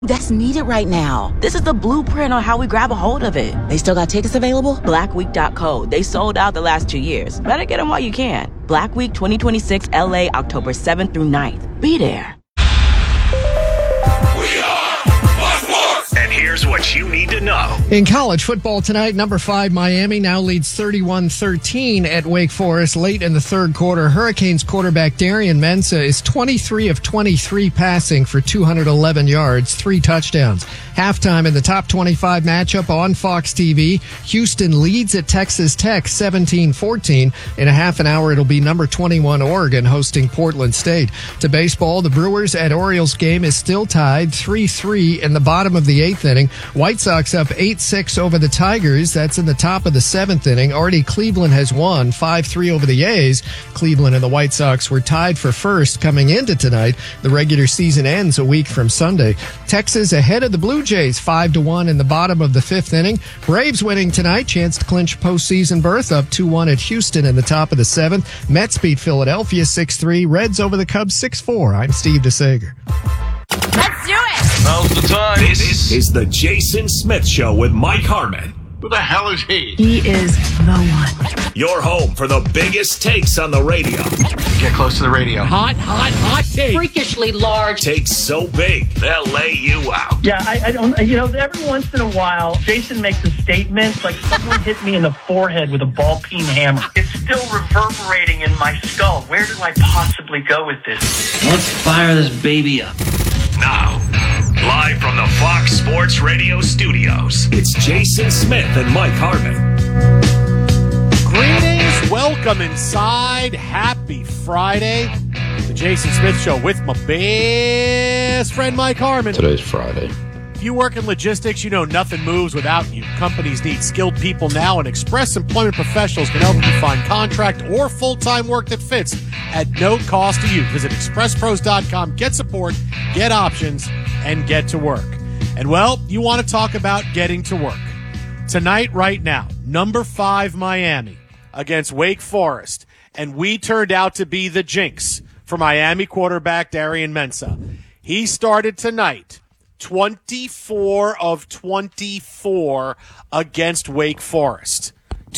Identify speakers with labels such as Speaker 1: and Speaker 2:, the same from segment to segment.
Speaker 1: that's needed right now. This is the blueprint on how we grab a hold of it. They still got tickets available? Blackweek.co. They sold out the last 2 years. Better get them while you can. Black Week 2026 LA, October 7th through 9th. Be there.
Speaker 2: And here's what you need to know.
Speaker 3: In college football tonight, number 5 Miami now leads 31-13 at Wake Forest late in the third quarter. Hurricanes quarterback Darian Mensah is 23 of 23 passing for 211 yards, 3 touchdowns. Halftime in the top 25 matchup on Fox TV, Houston leads at Texas Tech 17-14. In a half an hour, it'll be number 21 Oregon hosting Portland State. To baseball, the Brewers at Orioles game is still tied 3-3 in the bottom of the 8th inning. White Sox up 8-6 over the Tigers. That's in the top of the 7th inning. Already Cleveland has won 5-3 over the A's. Cleveland and the White Sox were tied for first coming into tonight. The regular season ends a week from Sunday. Texas ahead of the Blue Jays 5-1 in the bottom of the 5th inning. Braves winning tonight, chance to clinch postseason berth, up 2-1 at Houston in the top of the 7th. Mets beat Philadelphia 6-3. Reds over the Cubs 6-4. I'm Steve DeSager.
Speaker 4: Let's do it!
Speaker 2: Now's the time. This is the Jason Smith Show with Mike Harmon.
Speaker 5: Who the hell is he?
Speaker 4: He is the one.
Speaker 2: Your home for the biggest takes on the radio.
Speaker 5: Get close to the radio.
Speaker 6: Hot take.
Speaker 4: Freakishly large.
Speaker 2: Takes so big, they'll lay you out.
Speaker 7: Yeah, I don't, every once in a while, Jason makes a statement like someone hit me in the forehead with a ball-peen hammer. It's still reverberating in my skull. Where do I possibly go with this?
Speaker 8: Let's fire this baby up.
Speaker 2: Now, live from the Fox Sports Radio studios, it's Jason Smith and Mike Harmon.
Speaker 6: Greetings, welcome inside. Happy Friday. The Jason Smith Show with my best friend Mike Harmon.
Speaker 9: Today's Friday.
Speaker 6: If you work in logistics, you know nothing moves without you. Companies need skilled people now, and Express Employment Professionals can help you find contract or full-time work that fits at no cost to you. Visit expresspros.com, get support, get options, and get to work. And, well, you want to talk about getting to work. Tonight, right now, number 5 Miami against Wake Forest, and we turned out to be the jinx for Miami quarterback Darian Mensah. He started tonight 24 of 24 against Wake Forest.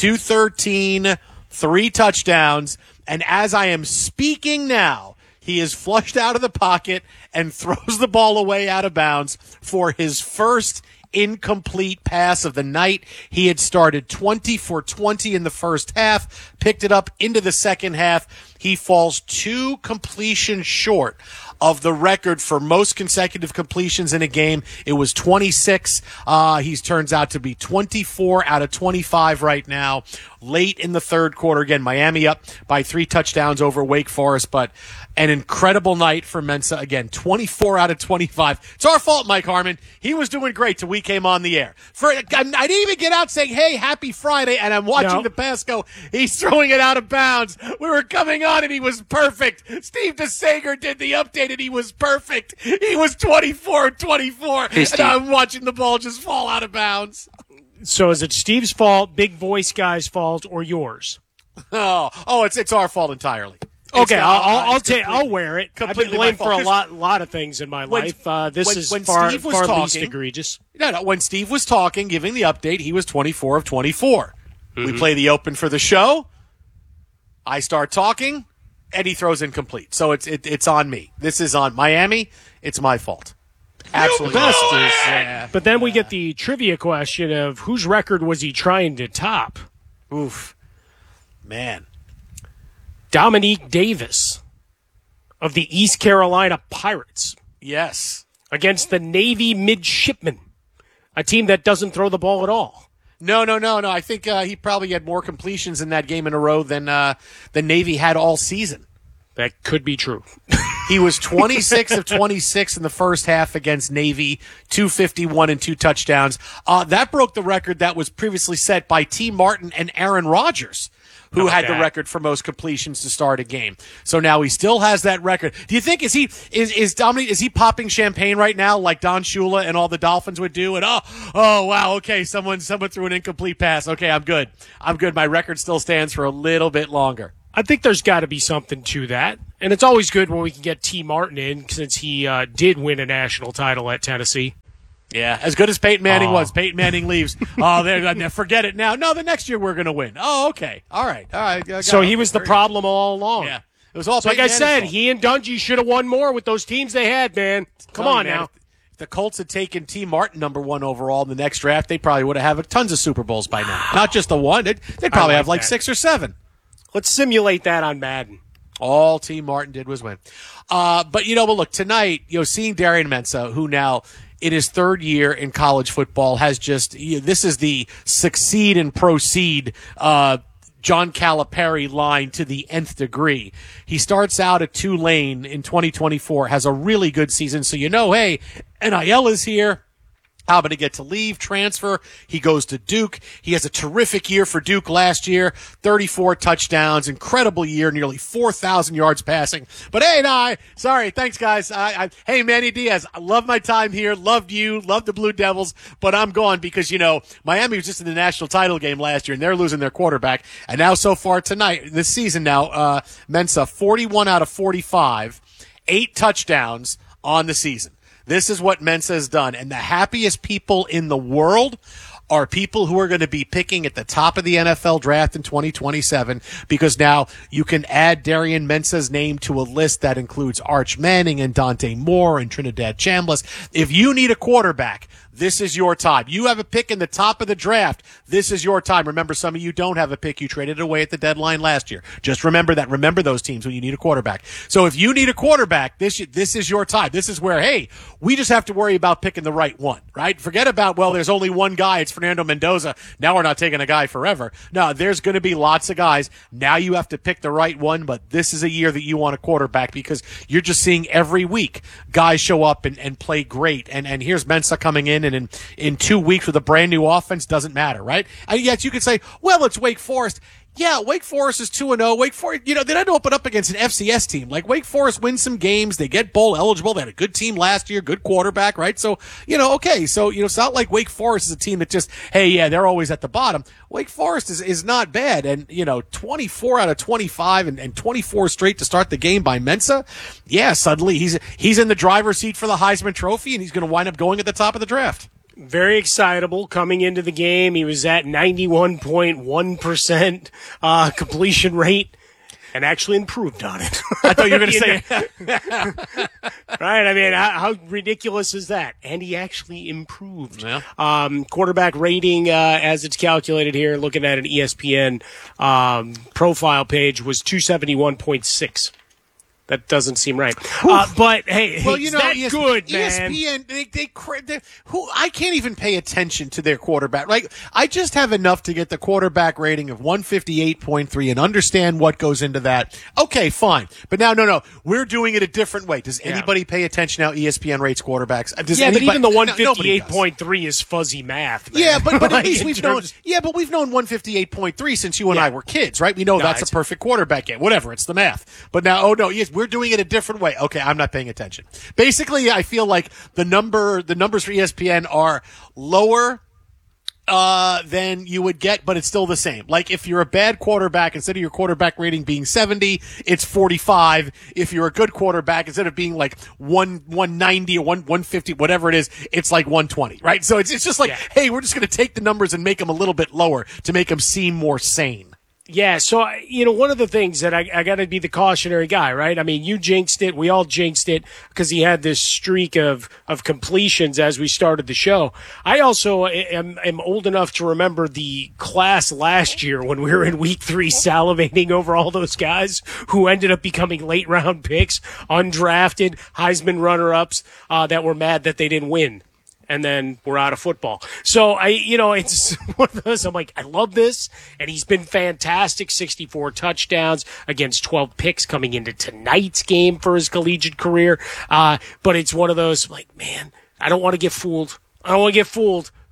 Speaker 6: 213, 3 touchdowns, and as I am speaking now, he is flushed out of the pocket and throws the ball away out of bounds for his first incomplete pass of the night. He had started 20 for 20 in the first half, picked it up into the second half. He falls 2 completions short of the record for most consecutive completions in a game. It was 26. He turns out to be 24 out of 25 right now. Late in the third quarter, again, Miami up by 3 touchdowns over Wake Forest, but an incredible night for Mensah. Again, 24 out of 25. It's our fault, Mike Harmon. He was doing great till we came on the air. I didn't even get out saying, hey, happy Friday, and I'm watching the pass go. He's throwing it out of bounds. We were coming on, and he was perfect. Steve DeSager did the update, and he was perfect. He was 24 of 24, and I'm watching the ball just fall out of bounds.
Speaker 10: So is it Steve's fault, big voice guy's fault, or yours?
Speaker 6: Oh, it's our fault entirely.
Speaker 10: Okay, I'll wear it. I've been blamed for a lot of things in my life. This is far least egregious.
Speaker 6: No. When Steve was talking, giving the update, he was 24 of 24. Mm-hmm. We play the open for the show. I start talking, and he throws incomplete. So it's on me. This is on Miami. It's my fault. Absolutely.
Speaker 10: But then we get the trivia question of whose record was he trying to top?
Speaker 6: Oof. Man.
Speaker 10: Dominique Davis of the East Carolina Pirates.
Speaker 6: Yes.
Speaker 10: Against the Navy Midshipmen, a team that doesn't throw the ball at all.
Speaker 6: No. I think he probably had more completions in that game in a row than the Navy had all season.
Speaker 10: That could be true.
Speaker 6: He was 26 of 26 in the first half against Navy, 251 and 2 touchdowns. That broke the record that was previously set by T. Martin and Aaron Rodgers, who had the record for most completions to start a game. So now he still has that record. Do you think is Dominique, is he popping champagne right now like Don Shula and all the Dolphins would do? And oh wow, okay, someone threw an incomplete pass. Okay, I'm good. My record still stands for a little bit longer.
Speaker 10: I think there's got to be something to that. And it's always good when we can get T. Martin in since he did win a national title at Tennessee.
Speaker 6: Yeah, as good as Peyton Manning was. Peyton Manning leaves. Forget it now. No, the next year we're going to win. Oh, okay. All right.
Speaker 10: So he was the problem all along.
Speaker 6: Yeah. It was all
Speaker 10: so like I said, he and Dungy should have won more with those teams they had, man. Come on now.
Speaker 6: If the Colts had taken T. Martin number 1 overall in the next draft, they probably would have tons of Super Bowls by now. Not just the one. They'd probably have like that. 6 or 7.
Speaker 10: Let's simulate that on Madden.
Speaker 6: All T. Martin did was win. But look, tonight, seeing Darian Mensah, who now in his 3rd year in college football has just, this is the succeed and proceed, John Calipari line to the nth degree. He starts out at Tulane in 2024, has a really good season. So, hey, NIL is here. I'm going to get to leave, transfer. He goes to Duke. He has a terrific year for Duke last year. 34 touchdowns, incredible year, nearly 4,000 yards passing. But hey, sorry, thanks guys. Hey, Manny Diaz, I love my time here. Loved you, loved the Blue Devils, but I'm gone because, Miami was just in the national title game last year and they're losing their quarterback. And now so far tonight, this season now, Mensah, 41 out of 45, 8 touchdowns on the season. This is what Mensah has done. And the happiest people in the world are people who are going to be picking at the top of the NFL draft in 2027 because now you can add Darian Mensah's name to a list that includes Arch Manning and Dante Moore and Trinidad Chambliss. If you need a quarterback, this is your time. You have a pick in the top of the draft. This is your time. Remember, some of you don't have a pick. You traded it away at the deadline last year. Just remember that. Remember those teams when you need a quarterback. So if you need a quarterback, this is your time. This is where, hey, we just have to worry about picking the right one, right? Forget about, there's only one guy. It's Fernando Mendoza. Now we're not taking a guy forever. No, there's going to be lots of guys. Now you have to pick the right one, but this is a year that you want a quarterback because you're just seeing every week guys show up and play great. And here's Mensah coming in. And in 2 weeks with a brand new offense, doesn't matter, right? And yet you could say, well, it's Wake Forest. Yeah, Wake Forest is 2-0. Wake Forest, they don't open up against an FCS team. Like Wake Forest wins some games. They get bowl eligible. They had a good team last year, good quarterback, right? So, okay. So, it's not like Wake Forest is a team that just, hey, yeah, they're always at the bottom. Wake Forest is not bad. And, 24 out of 25 and 24 straight to start the game by Mensah. Yeah, suddenly he's in the driver's seat for the Heisman Trophy and he's going to wind up going at the top of the draft.
Speaker 10: Very excitable coming into the game. He was at 91.1% completion rate and actually improved on it.
Speaker 6: I thought you were going to say
Speaker 10: right? I mean, how ridiculous is that? And he actually improved.
Speaker 6: Yeah.
Speaker 10: Quarterback rating, as it's calculated here, looking at an ESPN profile page, was 271.6. That doesn't seem right. But hey, that's good, man.
Speaker 6: ESPN, I can't even pay attention to their quarterback. Like, I just have enough to get the quarterback rating of 158.3 and understand what goes into that. Okay, fine. But now, no, we're doing it a different way. Does anybody pay attention how ESPN rates quarterbacks?
Speaker 10: But even the 158.3 is fuzzy math, man.
Speaker 6: Yeah, but at least we've known 158.3 since you and I were kids, right? We know that's a perfect quarterback game. Whatever, it's the math. But now, we're doing it a different way. Okay, I'm not paying attention. Basically, I feel like the numbers for ESPN are lower than you would get, but it's still the same. Like, if you're a bad quarterback, instead of your quarterback rating being 70, it's 45. If you're a good quarterback, instead of being like 190 or 150, whatever it is, it's like 120, right? So it's just like, hey, we're just going to take the numbers and make them a little bit lower to make them seem more sane.
Speaker 10: Yeah, so, one of the things that I got to be the cautionary guy, right? I mean, you jinxed it. We all jinxed it because he had this streak of completions as we started the show. I also am old enough to remember the class last year when we were in week 3 salivating over all those guys who ended up becoming late round picks, undrafted, Heisman runner-ups, that were mad that they didn't win. And then we're out of football. So it's one of those. I'm like, I love this, and he's been fantastic. 64 touchdowns against 12 picks coming into tonight's game for his collegiate career. But it's one of those like, man, I don't want to get fooled.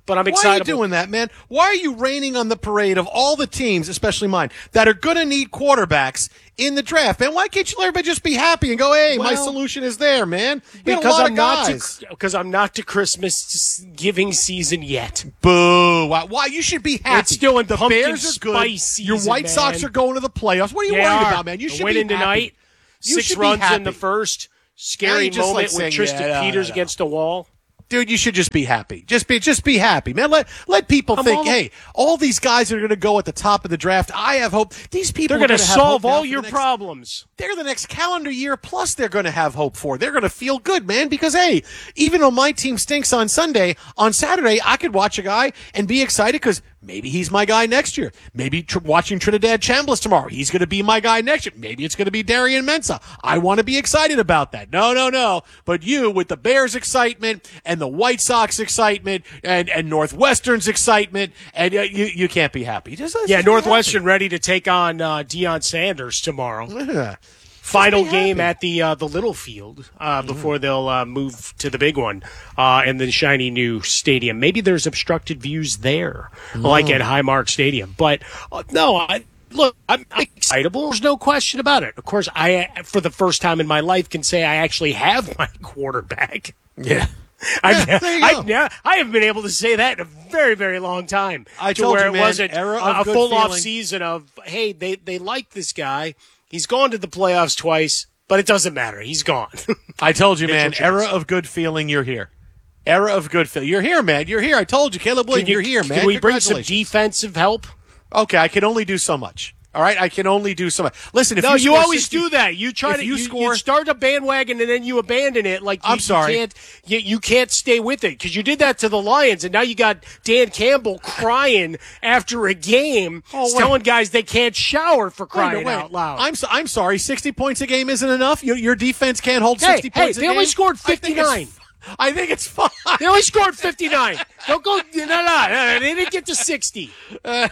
Speaker 10: but I'm
Speaker 6: Why are you
Speaker 10: excited.
Speaker 6: doing that, man? Why are you raining on the parade of all the teams, especially mine, that are going to need quarterbacks in the draft, man? Why can't you let everybody just be happy and go, hey, my solution is there, man? You got a lot of guys.
Speaker 10: Because I'm not to Christmas giving season yet.
Speaker 6: Boo. Why? You should be happy.
Speaker 10: It's still in
Speaker 6: the
Speaker 10: pumpkin
Speaker 6: Bears are good.
Speaker 10: spice season,
Speaker 6: Your White Sox are going to the playoffs. What are you worried about, man? You should
Speaker 10: winning
Speaker 6: be happy.
Speaker 10: tonight.
Speaker 6: You
Speaker 10: 6
Speaker 6: should be
Speaker 10: runs
Speaker 6: happy.
Speaker 10: in the first.
Speaker 6: Now
Speaker 10: Scary
Speaker 6: you just
Speaker 10: moment
Speaker 6: like
Speaker 10: with
Speaker 6: saying,
Speaker 10: Tristan Peters against the wall.
Speaker 6: Dude, you should just be happy. Just be happy, man. Let people think, hey, all these guys are going to go at the top of the draft. I have hope. These people
Speaker 10: They're
Speaker 6: going to
Speaker 10: solve all your problems.
Speaker 6: They're the next calendar year, plus they're going to have hope for. They're going to feel good, man, because, hey, even though my team stinks on Sunday, on Saturday, I could watch a guy and be excited because maybe he's my guy next year. Maybe watching Trinidad Chambliss tomorrow, he's going to be my guy next year. Maybe it's going to be Darian Mensah. I want to be excited about that. No. But you, with the Bears excitement and the White Sox excitement and Northwestern's excitement, and you can't be happy. Just
Speaker 10: Northwestern ready to take on Deion Sanders tomorrow.
Speaker 6: Yeah.
Speaker 10: Final game at the Little Field before they'll move to the big one in the shiny new stadium. Maybe there's obstructed views there, like at Highmark Stadium. But look, I'm excitable. There's no question about it. Of course, I, for the first time in my life, can say I actually have my quarterback.
Speaker 6: Yeah.
Speaker 10: I have been able to say that in a very, very long time.
Speaker 6: I told
Speaker 10: where
Speaker 6: you, man,
Speaker 10: it wasn't a full
Speaker 6: feeling.
Speaker 10: off season of, hey, they like this guy. He's gone to the playoffs twice, but it doesn't matter. He's gone.
Speaker 6: I told you, man, era of good feeling, you're here. Era of good feeling. You're here, man. You're here. I told you, Caleb Williams, you're here, man.
Speaker 10: Can we bring some defensive help?
Speaker 6: Okay, I can only do so much. All right, I can only do so much. Listen, if
Speaker 10: you always do that. You try to
Speaker 6: you
Speaker 10: start a bandwagon and then you abandon it. Like
Speaker 6: I'm sorry,
Speaker 10: you can't stay with it because you did that to the Lions, and now you got Dan Campbell crying after a game, telling guys they can't shower for crying out loud.
Speaker 6: I'm sorry, 60 points a game isn't enough. Your defense can't hold 60 points.
Speaker 10: They only scored 59.
Speaker 6: I think it's fine.
Speaker 10: They only scored 59. Don't go. No. They didn't get to 60. How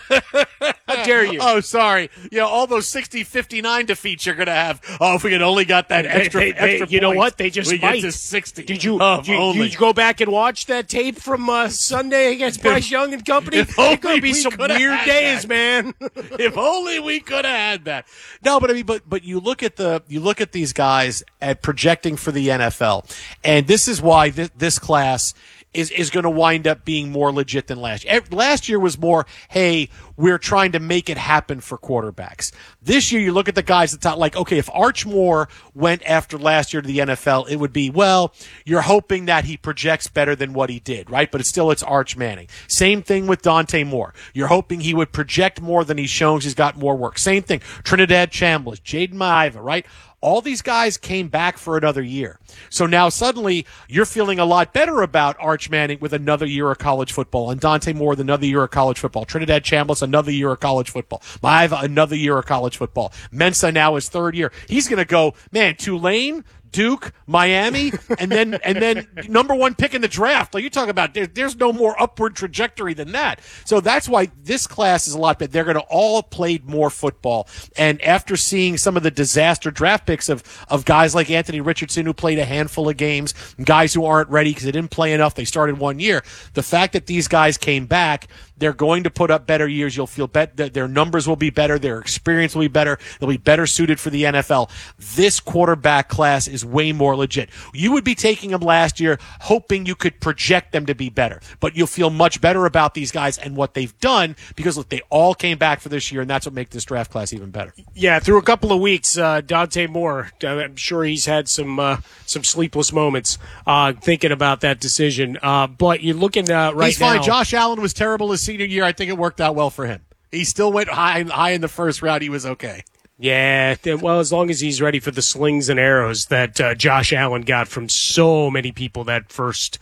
Speaker 10: dare you?
Speaker 6: Oh, sorry. All those 60-59 defeats you're going to have. Oh, if we had only got that extra
Speaker 10: you
Speaker 6: points,
Speaker 10: know what? They just might.
Speaker 6: Get to 60.
Speaker 10: Did you go back and watch that tape from Sunday against Bryce Young and company? It's going to be some weird days, man.
Speaker 6: If only we could have had that. No, but I mean, but you look at these guys at projecting for the NFL, and this is why this class is going to wind up being more legit than last year. Last year was more, hey, we're trying to make it happen for quarterbacks. This year, you look at the guys that's like, okay, if Arch Moore went after last year to the NFL, it would be, well, you're hoping that he projects better than what he did, right? But it's Arch Manning. Same thing with Dante Moore. You're hoping he would project more than he's shown. He's got more work. Same thing. Trinidad Chambliss, Jaden Maiava, right? All these guys came back for another year. So now suddenly you're feeling a lot better about Arch Manning with another year of college football, and Dante Moore with another year of college football, Trinidad Chambliss another year of college football, Maiava another year of college football, Mensah now his third year. He's going to go, man, Tulane, Duke, Miami, and then number one pick in the draft. Like you talk about, there's no more upward trajectory than that. So that's why this class is a lot better. They're going to all play more football. And after seeing some of the disaster draft picks of guys like Anthony Richardson, who played a handful of games, guys who aren't ready because they didn't play enough, they started 1 year. The fact that these guys came back, they're going to put up better years. You'll feel their numbers will be better. Their experience will be better. They'll be better suited for the NFL. This quarterback class is way more legit. You would be taking them last year hoping you could project them to be better, but you'll feel much better about these guys and what they've done because look, they all came back for this year, and that's what makes this draft class even better.
Speaker 10: Yeah, through a couple of weeks, Dante Moore, I'm sure he's had some sleepless moments thinking about that decision. But you're looking right now.
Speaker 6: He's fine. Josh Allen was terrible his senior year. I think it worked out well for him. He still went high in the first round. He was okay.
Speaker 10: Yeah, well, as long as he's ready for the slings and arrows that Josh Allen got from so many people that first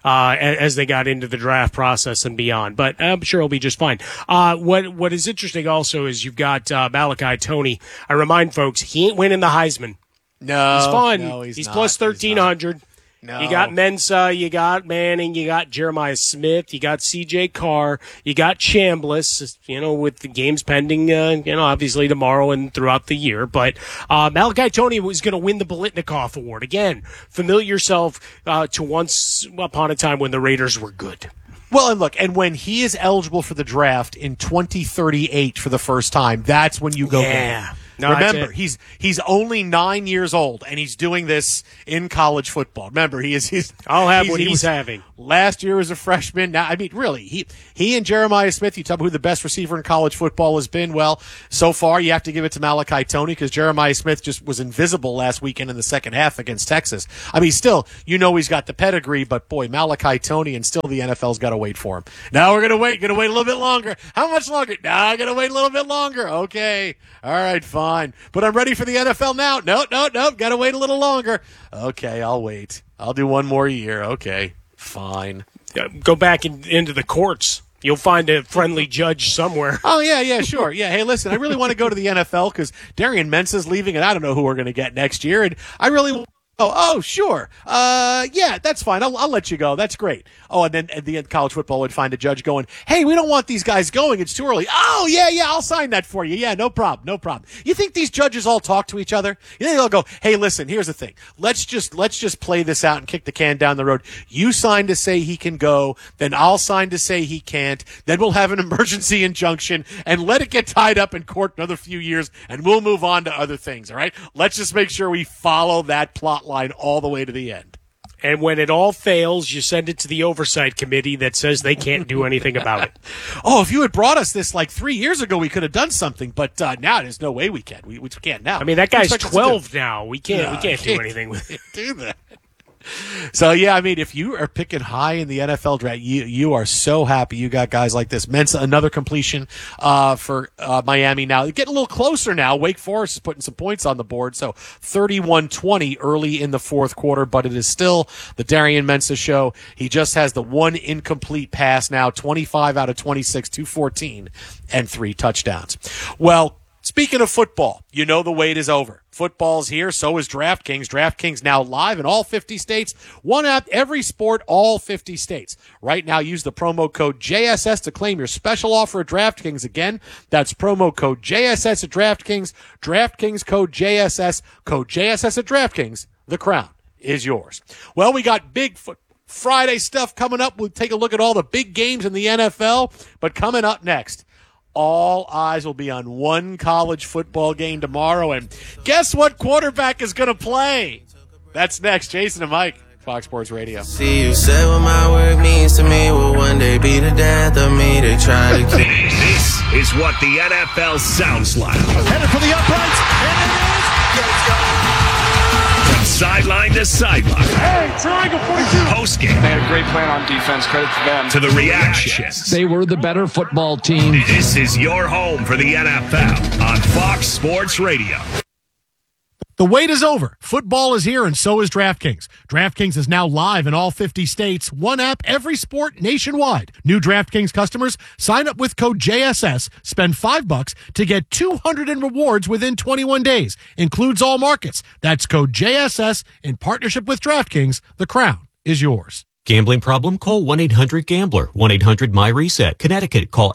Speaker 10: as they got into the draft process and beyond. But I'm sure he'll be just fine. What is interesting also is you've got Malachi Toney. I remind folks, he ain't winning the Heisman.
Speaker 6: No,
Speaker 10: he's fun.
Speaker 6: No,
Speaker 10: he's plus 1,300.
Speaker 6: No.
Speaker 10: You got Mensah, you got Manning, you got Jeremiah Smith, you got C.J. Carr, you got Chambliss, with the games pending, obviously tomorrow and throughout the year. But Malachi Toney was going to win the Biletnikoff Award. Again, familiar yourself to once upon a time when the Raiders were good.
Speaker 6: Well, and look, and when he is eligible for the draft in 2038 for the first time, that's when you go.
Speaker 10: Yeah. No,
Speaker 6: remember, he's only 9 years old, and he's doing this in college football. Remember,
Speaker 10: I'll have what he's having.
Speaker 6: Last year as a freshman. Now, I mean, really, he and Jeremiah Smith, you tell me who the best receiver in college football has been. Well, so far, you have to give it to Malachi Toney because Jeremiah Smith just was invisible last weekend in the second half against Texas. I mean, still, he's got the pedigree, but boy, Malachi Toney, and still the NFL's got to wait for him. Now we're going to wait a little bit longer. How much longer? Now I'm going to wait a little bit longer. Okay. All right, fine. But I'm ready for the NFL now. No. Got to wait a little longer. Okay, I'll wait. I'll do one more year. Okay, fine.
Speaker 10: Go back into the courts. You'll find a friendly judge somewhere.
Speaker 6: Oh, yeah, sure. Yeah, hey, listen, I really want to go to the NFL because Darian Mensah's leaving, and I don't know who we're going to get next year. And I really Oh, sure. Yeah, that's fine. I'll let you go. That's great. Oh, and then at the end, college football would find a judge going, hey, we don't want these guys going. It's too early. Oh, yeah, I'll sign that for you. Yeah, no problem. You think these judges all talk to each other? You think they'll go, hey, listen, here's the thing. Let's just play this out and kick the can down the road. You sign to say he can go, then I'll sign to say he can't. Then we'll have an emergency injunction and let it get tied up in court another few years, and we'll move on to other things, all right? Let's just make sure we follow that plot line all the way to the end.
Speaker 10: And when it all fails, you send it to the oversight committee that says they can't do anything about it.
Speaker 6: Oh, if you had brought us this like 3 years ago, we could have done something. But now there's no way we can. We can't now.
Speaker 10: I mean, that guy's 12 now. We can't do anything with it.
Speaker 6: Do that. So, yeah, I mean, if you are picking high in the NFL draft, you are so happy you got guys like this. Mensah, another completion for Miami now. Getting a little closer now. Wake Forest is putting some points on the board. So 31-20 early in the fourth quarter, but it is still the Darian Mensah show. He just has the one incomplete pass now, 25 out of 26, 214, and 3 touchdowns. Well, speaking of football, you know the wait is over. Football's here, so is DraftKings. DraftKings now live in all 50 states. One app, every sport, all 50 states. Right now, use the promo code JSS to claim your special offer at DraftKings. Again, that's promo code JSS at DraftKings. DraftKings code JSS at DraftKings. The crown is yours. Well, we got big Friday stuff coming up. We'll take a look at all the big games in the NFL. But coming up next, all eyes will be on one college football game tomorrow, and guess what quarterback is going to play? That's next. Jason and Mike, Fox Sports Radio.
Speaker 9: See, you said what my work means to me will one day be the death of me. They try to keep.
Speaker 2: This is what the NFL sounds like.
Speaker 11: Headed for the uprights, and it is.
Speaker 2: From sideline to sideline.
Speaker 11: Hey, triangle 42.
Speaker 2: Post-game.
Speaker 12: They had a great plan on defense. Credit to them.
Speaker 2: To the reactions.
Speaker 13: They were the better football team.
Speaker 2: This is your home for the NFL on Fox Sports Radio.
Speaker 6: The wait is over. Football is here, and so is DraftKings. DraftKings is now live in all 50 states. One app, every sport, nationwide. New DraftKings customers, sign up with code JSS, spend $5 to get $200 in rewards within 21 days. Includes all markets. That's code JSS in partnership with DraftKings. The crown is yours.
Speaker 14: Gambling problem? Call 1-800-GAMBLER. 1-800-MY-RESET. Connecticut, call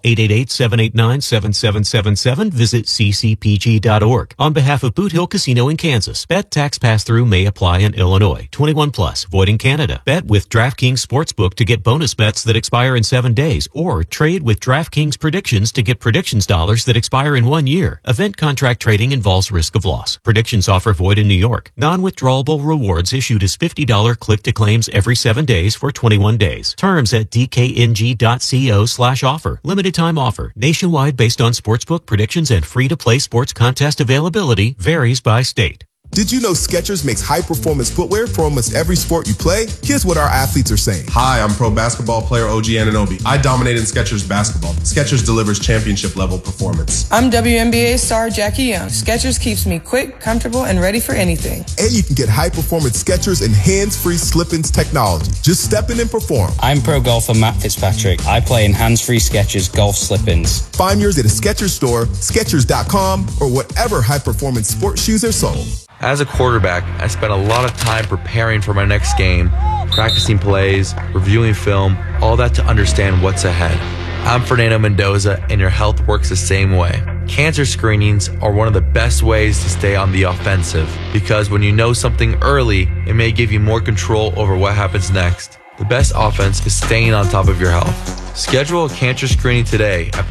Speaker 14: 888-789-7777. Visit ccpg.org. On behalf of Boot Hill Casino in Kansas, bet tax pass-through may apply in Illinois. 21 plus, void in Canada. Bet with DraftKings Sportsbook to get bonus bets that expire in 7 days, or trade with DraftKings Predictions to get predictions dollars that expire in 1 year. Event contract trading involves risk of loss. Predictions offer void in New York. Non-withdrawable rewards issued as $50 click-to-claims every 7 days for 21 days. Terms at dkng.co/offer. Limited time offer. Nationwide based on sportsbook predictions and free-to-play sports contest availability. Varies by state.
Speaker 15: Did you know Skechers makes high-performance footwear for almost every sport you play? Here's what our athletes are saying.
Speaker 16: Hi, I'm pro basketball player OG Anunoby. I dominate in Skechers basketball. Skechers delivers championship-level performance.
Speaker 17: I'm WNBA star Jackie Young. Skechers keeps me quick, comfortable, and ready for anything.
Speaker 15: And you can get high-performance Skechers and hands-free slip-ins technology. Just step in and perform.
Speaker 18: I'm pro golfer Matt Fitzpatrick. I play in hands-free Skechers golf slip-ins.
Speaker 15: Find yours at a Skechers store, Skechers.com, or whatever high-performance sports shoes are sold.
Speaker 19: As a quarterback, I spent a lot of time preparing for my next game, practicing plays, reviewing film, all that to understand what's ahead. I'm Fernando Mendoza, and your health works the same way. Cancer screenings are one of the best ways to stay on the offensive, because when you know something early, it may give you more control over what happens next. The best offense is staying on top of your health. Schedule a cancer screening today at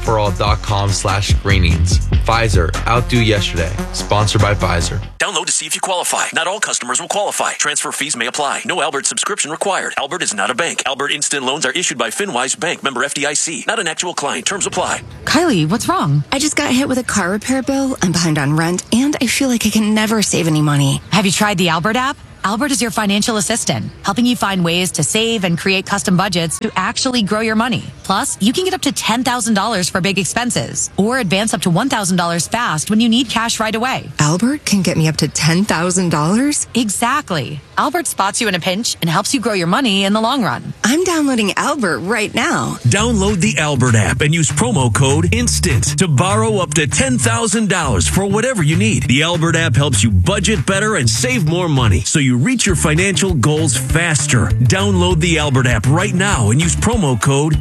Speaker 19: PfizerForAll.com/screenings. Pfizer, outdo yesterday. Sponsored by Pfizer.
Speaker 2: Download to see if you qualify. Not all customers will qualify. Transfer fees may apply. No Albert subscription required. Albert is not a bank. Albert Instant Loans are issued by FinWise Bank, member FDIC. Not an actual client. Terms apply.
Speaker 20: Kylie, what's wrong? I just got hit with a car repair bill. I'm behind on rent, and I feel like I can never save any money.
Speaker 21: Have you tried the Albert app? Albert is your financial assistant, helping you find ways to save and create custom budgets to actually grow your money. Plus, you can get up to $10,000 for big expenses or advance up to $1,000 fast when you need cash right away.
Speaker 20: Albert can get me up to $10,000?
Speaker 21: Exactly. Albert spots you in a pinch and helps you grow your money in the long run.
Speaker 20: I'm downloading Albert right now.
Speaker 2: Download the Albert app and use promo code INSTANT to borrow up to $10,000 for whatever you need. The Albert app helps you budget better and save more money, so you reach your financial goals faster. Download the Albert app right now and use promo code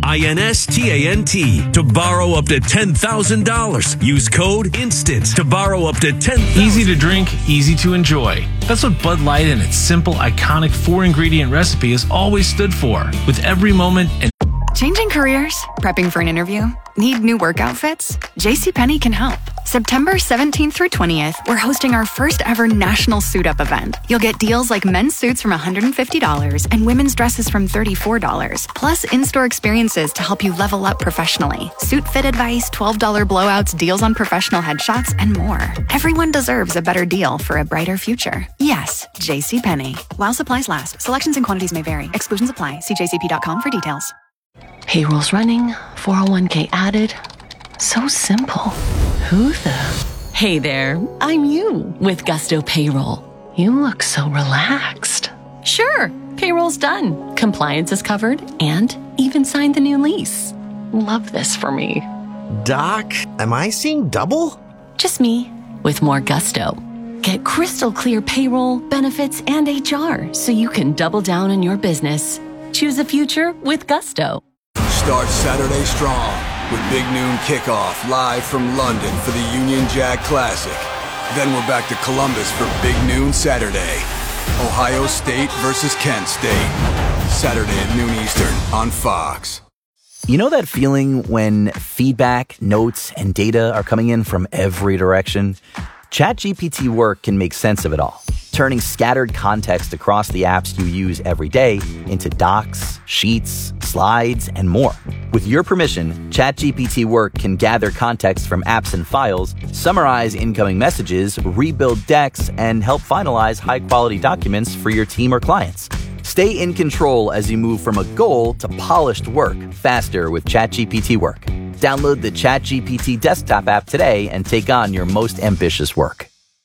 Speaker 2: INSTANT to borrow up to $10,000. Use code INSTANT to borrow up to $10,000.
Speaker 22: Easy to drink, easy to enjoy. That's what Bud Light and its simple, iconic 4-ingredient recipe has always stood for. With every moment and
Speaker 23: Changing careers? Prepping for an interview? Need new work outfits? JCPenney can help. September 17th through 20th, we're hosting our first ever national suit up event. You'll get deals like men's suits from $150 and women's dresses from $34, plus in-store experiences to help you level up professionally. Suit fit advice, $12 blowouts, deals on professional headshots, and more. Everyone deserves a better deal for a brighter future. Yes, JCPenney. While supplies last, selections and quantities may vary. Exclusions apply. See jcp.com for details.
Speaker 24: Payroll's running, 401k added. So simple. Who the? Hey there, I'm you with Gusto Payroll. You look so relaxed. Sure, payroll's done. Compliance is covered and even signed the new lease. Love this for me.
Speaker 25: Doc, am I seeing double?
Speaker 24: Just me with more gusto. Get crystal clear payroll, benefits, and HR so you can double down on your business. Choose a future with Gusto.
Speaker 26: Start Saturday strong with Big Noon Kickoff live from London for the Union Jack Classic. Then we're back to Columbus for Big Noon Saturday. Ohio State versus Kent State. Saturday at noon Eastern on Fox.
Speaker 27: You know that feeling when feedback, notes, and data are coming in from every direction? ChatGPT Work can make sense of it all, turning scattered context across the apps you use every day into docs, sheets, slides, and more. With your permission, ChatGPT Work can gather context from apps and files, summarize incoming messages, rebuild decks, and help finalize high-quality documents for your team or clients. Stay in control as you move from a goal to polished work faster with ChatGPT Work. Download the ChatGPT desktop app today and take on your most ambitious work.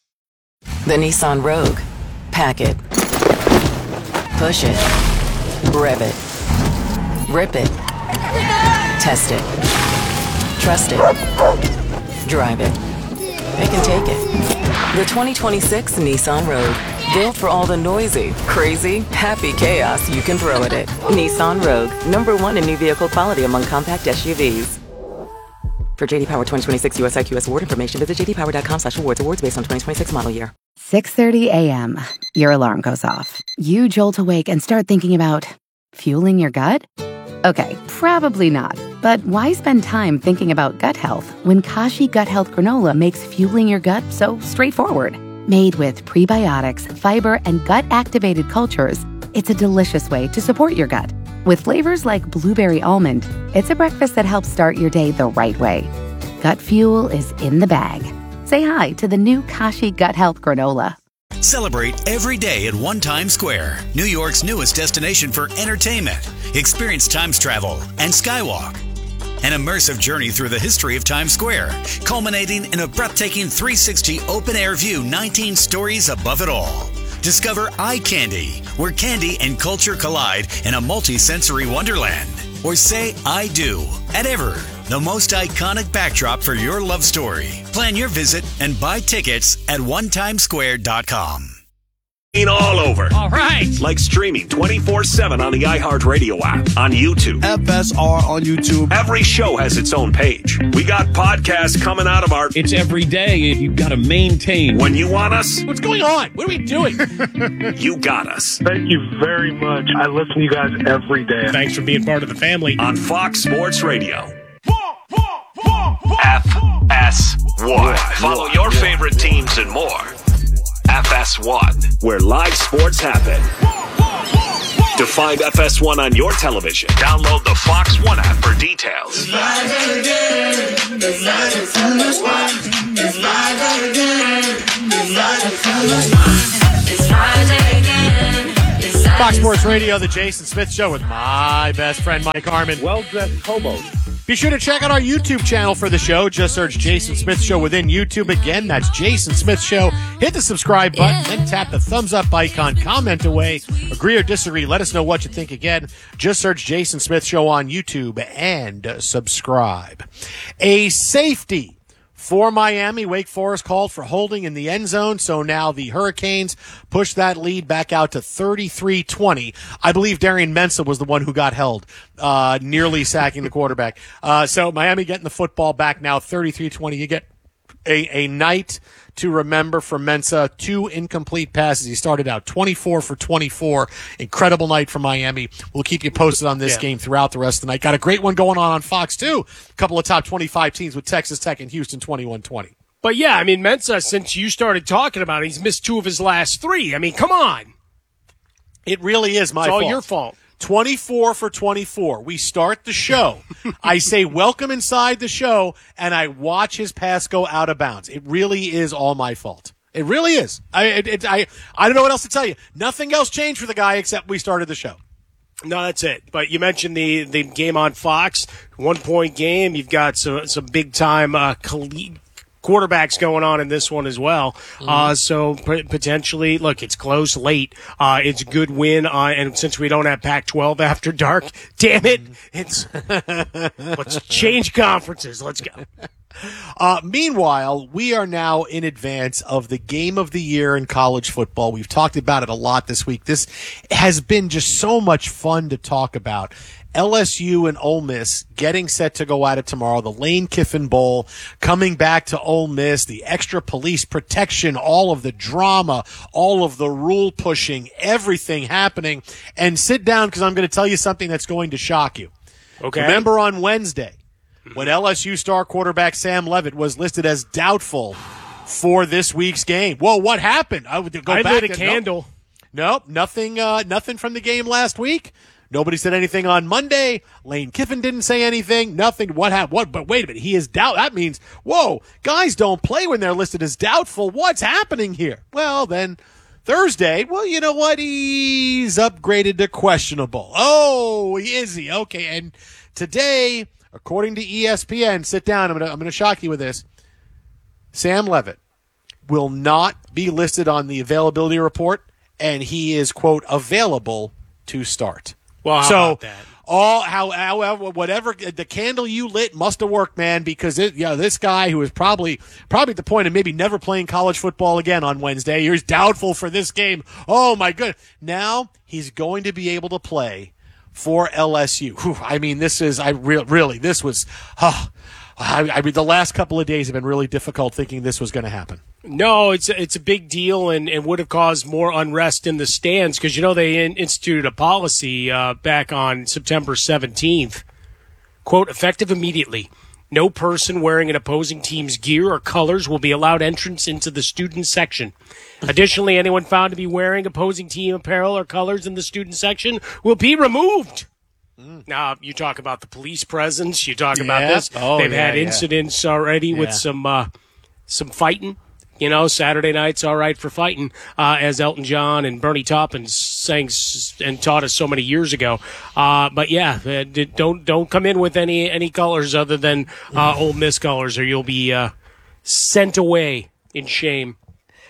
Speaker 24: The Nissan Rogue. Pack it. Push it. Rev it. Rip it. Test it. Trust it. Drive it. They can take it. The 2026 Nissan Rogue. Built for all the noisy, crazy, happy chaos you can throw at it. Nissan Rogue. #1 in new vehicle quality among compact SUVs. For JD Power 2026 US IQS award information, visit jdpower.com/awards. Awards based on 2026 model year.
Speaker 28: 6:30 a.m. Your alarm goes off. You jolt awake and start thinking about fueling your gut? Okay, probably not. But why spend time thinking about gut health when Kashi Gut Health Granola makes fueling your gut so straightforward? Made with prebiotics, fiber, and gut-activated cultures, it's a delicious way to support your gut. With flavors like blueberry almond, it's a breakfast that helps start your day the right way. Gut fuel is in the bag. Say hi to the new Kashi Gut Health Granola.
Speaker 29: Celebrate every day at One Times Square, New York's newest destination for entertainment. Experience Times Travel and Skywalk. An immersive journey through the history of Times Square, culminating in a breathtaking 360 open-air view 19 stories above it all. Discover Eye Candy, where candy and culture collide in a multi-sensory wonderland. Or say I do at Ever, the most iconic backdrop for your love story. Plan your visit and buy tickets at onetimesquare.com.
Speaker 2: all over.
Speaker 1: All right.
Speaker 2: Like streaming 24/7 on the iHeartRadio app, on YouTube.
Speaker 1: FSR on YouTube.
Speaker 2: Every show has its own page. We got podcasts coming out of our...
Speaker 1: It's every day. You've got to maintain.
Speaker 2: When you want us,
Speaker 6: What's going on? What are we doing?
Speaker 2: you got us.
Speaker 3: Thank you very much. I listen to you guys every day.
Speaker 1: Thanks for being part of the family.
Speaker 2: On Fox Sports Radio. FS1. Follow your favorite teams and more. FS1, where live sports happen. To find FS1 on your television, download the Fox One app for details.
Speaker 6: Fox Sports Radio, the Jason Smith Show with my best friend, Mike Harmon.
Speaker 3: Well-dressed hobos.
Speaker 6: Be sure to check out our YouTube channel for the show. Just search Jason Smith Show within YouTube. Again, that's Jason Smith Show. Hit the subscribe button, then tap the thumbs up icon. Comment away. Agree or disagree. Let us know what you think. Again, just search Jason Smith Show on YouTube and subscribe. A safety for Miami. Wake Forest called for holding in the end zone, so now the Hurricanes push that lead back out to 33-20. I believe Darian Mensah was the one who got held, nearly sacking the quarterback. So Miami getting the football back now, 33-20. You get a night to remember from Mensah. 2 incomplete passes. He started out 24 for 24. Incredible night for Miami. We'll keep you posted on this game throughout the rest of the night. Got a great one going on Fox, too. A couple of top 25 teams with Texas Tech and Houston 21-20.
Speaker 1: But, yeah, I mean, Mensah, since you started talking about it, he's missed 2 of his last 3. I mean, come on.
Speaker 6: It really is my fault.
Speaker 1: It's all your fault.
Speaker 6: 24 for 24. We start the show. I say welcome inside the show, and I watch his pass go out of bounds. It really is all my fault. It really is. I don't know what else to tell you. Nothing else changed for the guy except we started the show.
Speaker 1: No, that's it. But you mentioned the game on Fox, 1-point game. You've got some big-time quarterbacks going on in this one as well. So potentially, look, it's close late. It's a good win. And since we don't have Pac-12 after dark, damn it, let's change conferences. Let's go.
Speaker 6: Meanwhile, we are now in advance of the game of the year in college football. We've talked about it a lot this week. This has been just so much fun to talk about. LSU and Ole Miss getting set to go at it tomorrow. The Lane Kiffin Bowl coming back to Ole Miss. The extra police protection, all of the drama, all of the rule pushing, everything happening. And sit down because I'm going to tell you something that's going to shock you.
Speaker 1: Okay.
Speaker 6: Remember on Wednesday when LSU star quarterback Sam Leavitt was listed as doubtful for this week's game? Well, what happened? I lit
Speaker 1: a candle.
Speaker 6: Nope, nothing from the game last week. Nobody said anything on Monday. Lane Kiffin didn't say anything. Nothing. What happened? What? But wait a minute. He is doubt. That means, whoa, guys don't play when they're listed as doubtful. What's happening here? Well, then Thursday, well, you know what? He's upgraded to questionable. Oh, is he? Okay. And today, according to ESPN, sit down. I'm going to shock you with this. Sam Leavitt will not be listed on the availability report, and he is, quote, available to start.
Speaker 1: Well, how about that?
Speaker 6: However, whatever the candle you lit must have worked, man, because this guy who is probably at the point of maybe never playing college football again on Wednesday, he's doubtful for this game. Oh my goodness. Now he's going to be able to play for LSU. Whew, I mean, the last couple of days have been really difficult thinking this was going to happen.
Speaker 1: No, it's a big deal and would have caused more unrest in the stands because, they instituted a policy back on September 17th. Quote, effective immediately. No person wearing an opposing team's gear or colors will be allowed entrance into the student section. Additionally, anyone found to be wearing opposing team apparel or colors in the student section will be removed. Now, you talk about the police presence. You talk about this. They've had incidents already with some fighting. Saturday night's all right for fighting, as Elton John and Bernie Taupin sang and taught us so many years ago. But don't come in with any colors other than Ole Miss colors, or you'll be sent away in shame.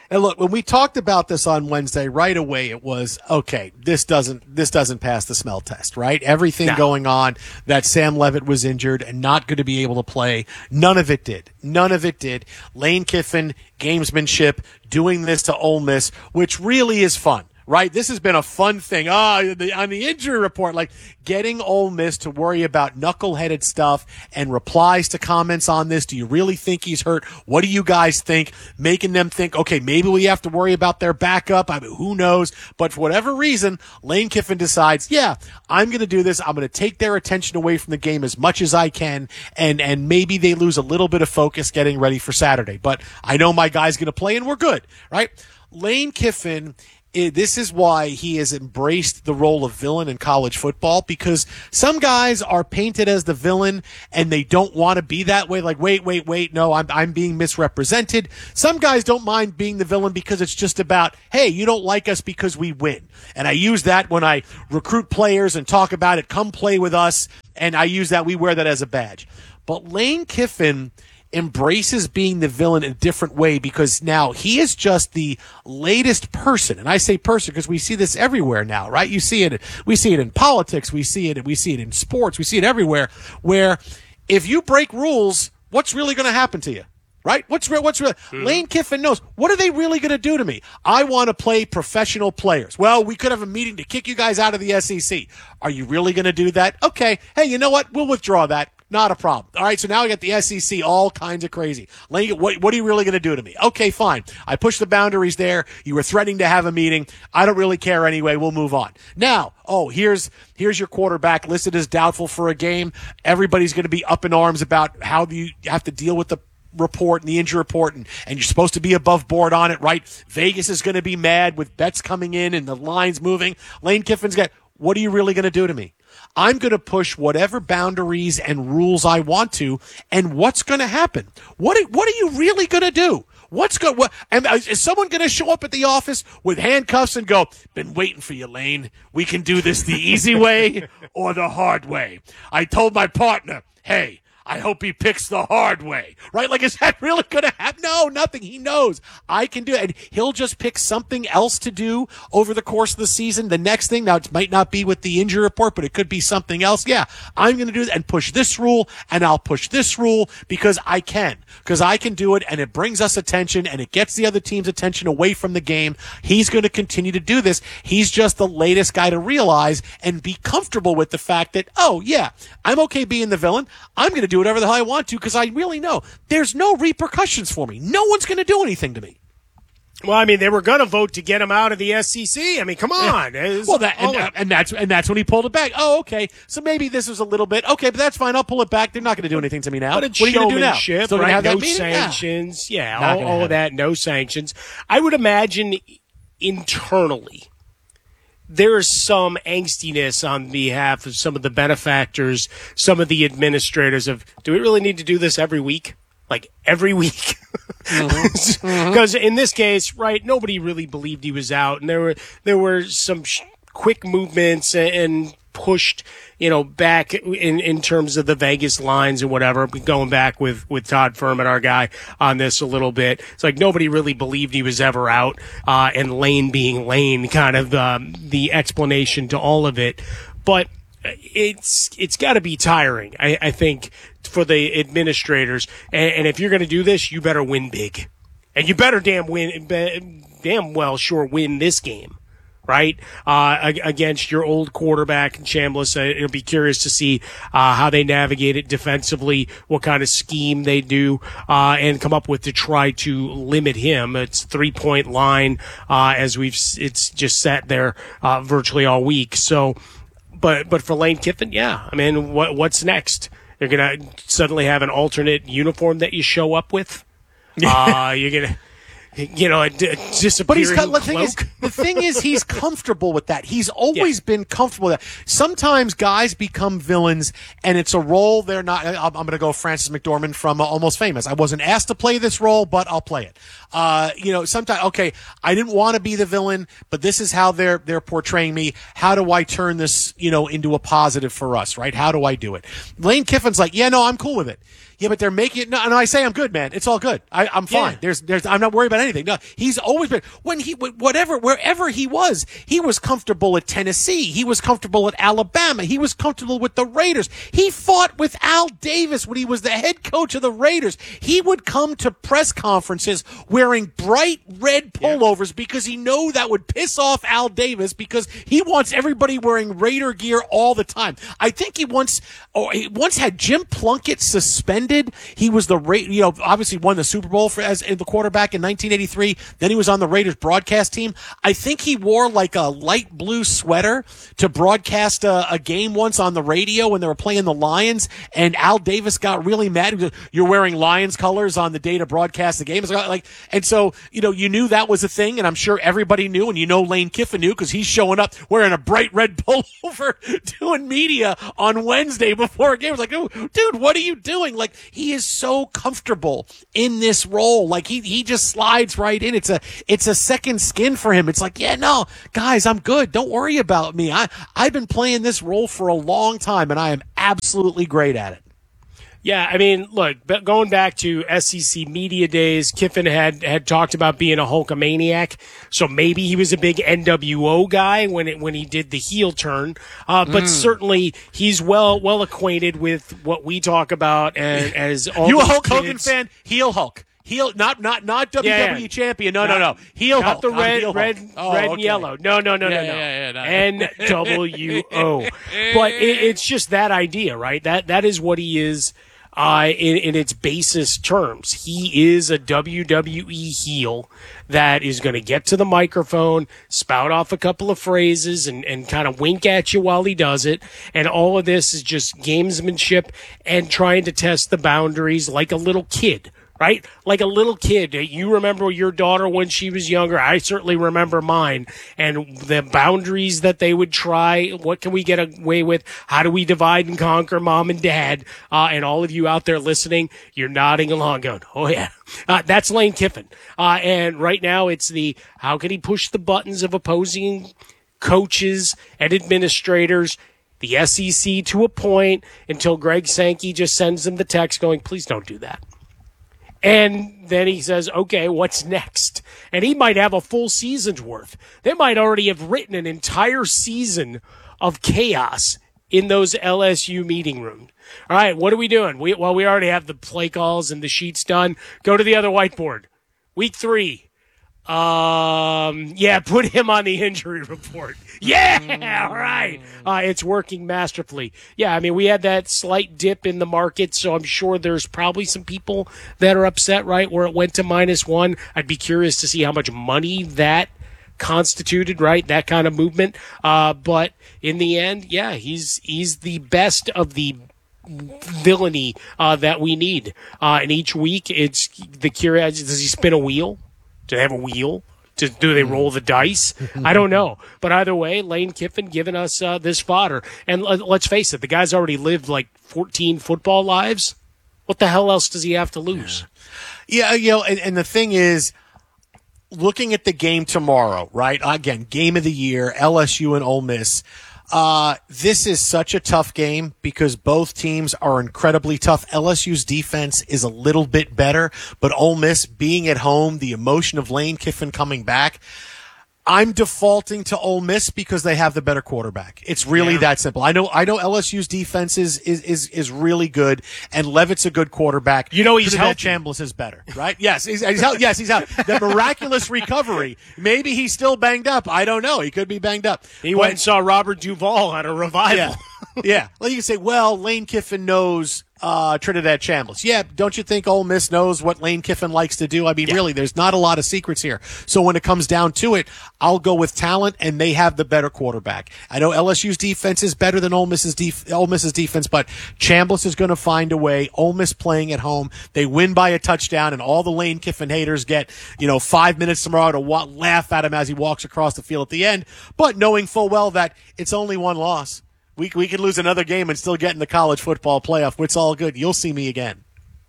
Speaker 6: And look, when we talked about this on Wednesday, right away it was, okay, this doesn't pass the smell test, right? Everything going on, that Sam Levitt was injured and not going to be able to play, none of it did. None of it did. Lane Kiffin, gamesmanship, doing this to Ole Miss, which really is fun. Right? This has been a fun thing. On the injury report, like getting Ole Miss to worry about knuckleheaded stuff and replies to comments on this. Do you really think he's hurt? What do you guys think? Making them think, okay, maybe we have to worry about their backup. I mean, who knows? But for whatever reason, Lane Kiffin decides, yeah, I'm going to do this. I'm going to take their attention away from the game as much as I can. And maybe they lose a little bit of focus getting ready for Saturday. But I know my guy's going to play and we're good, right? Lane Kiffin, this is why he has embraced the role of villain in college football, because some guys are painted as the villain and they don't want to be that way. Like, wait, no, I'm being misrepresented. Some guys don't mind being the villain because it's just about, hey, you don't like us because we win. And I use that when I recruit players and talk about it, come play with us. And I use that, we wear that as a badge. But Lane Kiffin embraces being the villain in a different way, because now he is just the latest person. And I say person because we see this everywhere now, right? We see it in politics, we see it in sports, we see it everywhere, where if you break rules, what's really going to happen to you? Right? What's real? Lane Kiffin knows. What are they really going to do to me? I want to play professional players. Well, we could have a meeting to kick you guys out of the SEC. Are you really going to do that? Okay. Hey, you know what? We'll withdraw that. Not a problem. All right, so now I got the SEC all kinds of crazy. Lane, what are you really going to do to me? Okay, fine. I pushed the boundaries there. You were threatening to have a meeting. I don't really care anyway. We'll move on. Now, here's your quarterback listed as doubtful for a game. Everybody's going to be up in arms about how you have to deal with the report and the injury report, and you're supposed to be above board on it, right? Vegas is going to be mad with bets coming in and the lines moving. Lane Kiffin's got, what are you really going to do to me? I'm going to push whatever boundaries and rules I want to, and what's going to happen? What are you really going to do? Is someone going to show up at the office with handcuffs and go, been waiting for you, Lane. We can do this the easy way or the hard way. I told my partner, hey, I hope he picks the hard way, right? Like, is that really going to happen? No, nothing. He knows I can do it. And he'll just pick something else to do over the course of the season. The next thing, now it might not be with the injury report, but it could be something else. Yeah, I'm going to do that and push this rule, and I'll push this rule because I can do it, and it brings us attention, and it gets the other team's attention away from the game. He's going to continue to do this. He's just the latest guy to realize and be comfortable with the fact that, oh, yeah, I'm okay being the villain. I'm going to do whatever the hell I want to because I really know there's no repercussions for me. No one's going to do anything to me.
Speaker 1: Well, I mean, they were going to vote to get him out of the SEC. I mean, come on.
Speaker 6: Yeah. Well, that's when he pulled it back. Oh, okay. So maybe this was a little bit okay, but that's fine. I'll pull it back. They're not going to do anything to me now.
Speaker 1: What are you going to do now? So right? No sanctions. Yeah, all of that. No sanctions. I would imagine internally there is some angstiness on behalf of some of the benefactors, some of the administrators of, do we really need to do this every week? Like every week? Because in this case, right, nobody really believed he was out, and there were some quick movements and pushed, back in terms of the Vegas lines and whatever, going back with Todd Furman, our guy, on this a little bit. It's like nobody really believed he was ever out, and Lane being Lane, kind of the explanation to all of it. But it's got to be tiring, I think, for the administrators. And if you're going to do this, you better win big. And you better damn well sure win this game. Right? Against your old quarterback in Chambliss. It'll be curious to see how they navigate it defensively, what kind of scheme they do, and come up with to try to limit him. It's 3-point line, it's just sat there, virtually all week. So, but for Lane Kiffin, yeah. I mean, what's next? You're going to suddenly have an alternate uniform that you show up with? You're going to, a disappearing cloak.
Speaker 6: The thing is, he's comfortable with that. He's always been comfortable with that. Sometimes guys become villains, and it's a role they're not. I'm going to go Francis McDormand from Almost Famous. I wasn't asked to play this role, but I'll play it. Sometimes, okay, I didn't want to be the villain, but this is how they're portraying me. How do I turn this, into a positive for us, right? How do I do it? Lane Kiffin's like, yeah, no, I'm cool with it. Yeah, but they're making it. No, and I say I'm good, man. It's all good. I'm fine.
Speaker 1: Yeah.
Speaker 6: I'm not worried about anything. No, he's always been wherever he was comfortable at Tennessee. He was comfortable at Alabama. He was comfortable with the Raiders. He fought with Al Davis when he was the head coach of the Raiders. He would come to press conferences wearing bright red pullovers because he knew that would piss off Al Davis because he wants everybody wearing Raider gear all the time. I think he once had Jim Plunkett suspended. He was obviously won the Super Bowl as the quarterback in 1983. Then he was on the Raiders broadcast team. I think he wore like a light blue sweater to broadcast a game once on the radio when they were playing the Lions, and Al Davis got really mad. He was, "You're wearing Lions colors on the day to broadcast the game." And so, you knew that was a thing, and I'm sure everybody knew, and Lane Kiffin knew because he's showing up wearing a bright red pullover doing media on Wednesday before a game. It's like, "Oh, dude, what are you doing?" Like, he is so comfortable in this role. Like, he just slides right in. It's a second skin for him. It's like, yeah, no, guys, I'm good. Don't worry about me. I've been playing this role for a long time, and I am absolutely great at it.
Speaker 1: Yeah, I mean, look, going back to SEC media days, Kiffin had talked about being a Hulkamaniac, so maybe he was a big NWO guy when he did the heel turn. But certainly he's well acquainted with what we talk about as all
Speaker 6: you a
Speaker 1: these
Speaker 6: Hulk
Speaker 1: kids.
Speaker 6: Hogan fan? Heel Hulk. Heel, not WWE champion. No. Heel
Speaker 1: Hulk. Not the red and yellow. No.
Speaker 6: Yeah.
Speaker 1: NWO. But it's just that idea, right? That is what he is. In its basest terms, he is a WWE heel that is going to get to the microphone, spout off a couple of phrases, and kind of wink at you while he does it. And all of this is just gamesmanship and trying to test the boundaries like a little kid. Right? Like a little kid. You remember your daughter when she was younger. I certainly remember mine. And the boundaries that they would try. What can we get away with? How do we divide and conquer, mom and dad? And all of you out there listening, you're nodding along going, oh yeah. That's Lane Kiffin. And right now it's how can he push the buttons of opposing coaches and administrators, the SEC to a point until Greg Sankey just sends them the text going, please don't do that. And then he says, okay, what's next? And he might have a full season's worth. They might already have written an entire season of chaos in those LSU meeting rooms. All right, what are we doing? We already have the play calls and the sheets done. Go to the other whiteboard. Week 3. Put him on the injury report. Yeah, all right. It's working masterfully. Yeah, I mean, we had that slight dip in the market, so I'm sure there's probably some people that are upset, right, where it went to -1. I'd be curious to see how much money that constituted, right, that kind of movement. But in the end, yeah, he's the best of the villainy that we need. And each week, it's the curiosity, does he spin a wheel? Do they have a wheel? Do they roll the dice? I don't know. But either way, Lane Kiffin giving us this fodder. And let's face it, the guy's already lived like 14 football lives. What the hell else does he have to lose?
Speaker 6: Yeah, and the thing is, looking at the game tomorrow, right? Again, game of the year, LSU and Ole Miss. This is such a tough game because both teams are incredibly tough. LSU's defense is a little bit better, but Ole Miss being at home, the emotion of Lane Kiffin coming back, I'm defaulting to Ole Miss because they have the better quarterback. It's really that simple. I know LSU's defense is really good, and Levitt's a good quarterback.
Speaker 1: He's healthy.
Speaker 6: Chambliss is better, right? Yes, he's out. Yes, he's out. The miraculous recovery. Maybe he's still banged up. I don't know. He could be banged up.
Speaker 1: He went and saw Robert Duvall at a revival.
Speaker 6: Yeah. Well, you can say, Lane Kiffin knows Trinidad Chambliss. Yeah, don't you think Ole Miss knows what Lane Kiffin likes to do? I mean, really, there's not a lot of secrets here. So when it comes down to it, I'll go with talent, and they have the better quarterback. I know LSU's defense is better than Ole Miss's defense, but Chambliss is going to find a way. Ole Miss playing at home, they win by a touchdown, and all the Lane Kiffin haters get 5 minutes tomorrow to laugh at him as he walks across the field at the end, but knowing full well that it's only one loss. We could lose another game and still get in the college football playoff. It's all good. You'll see me again.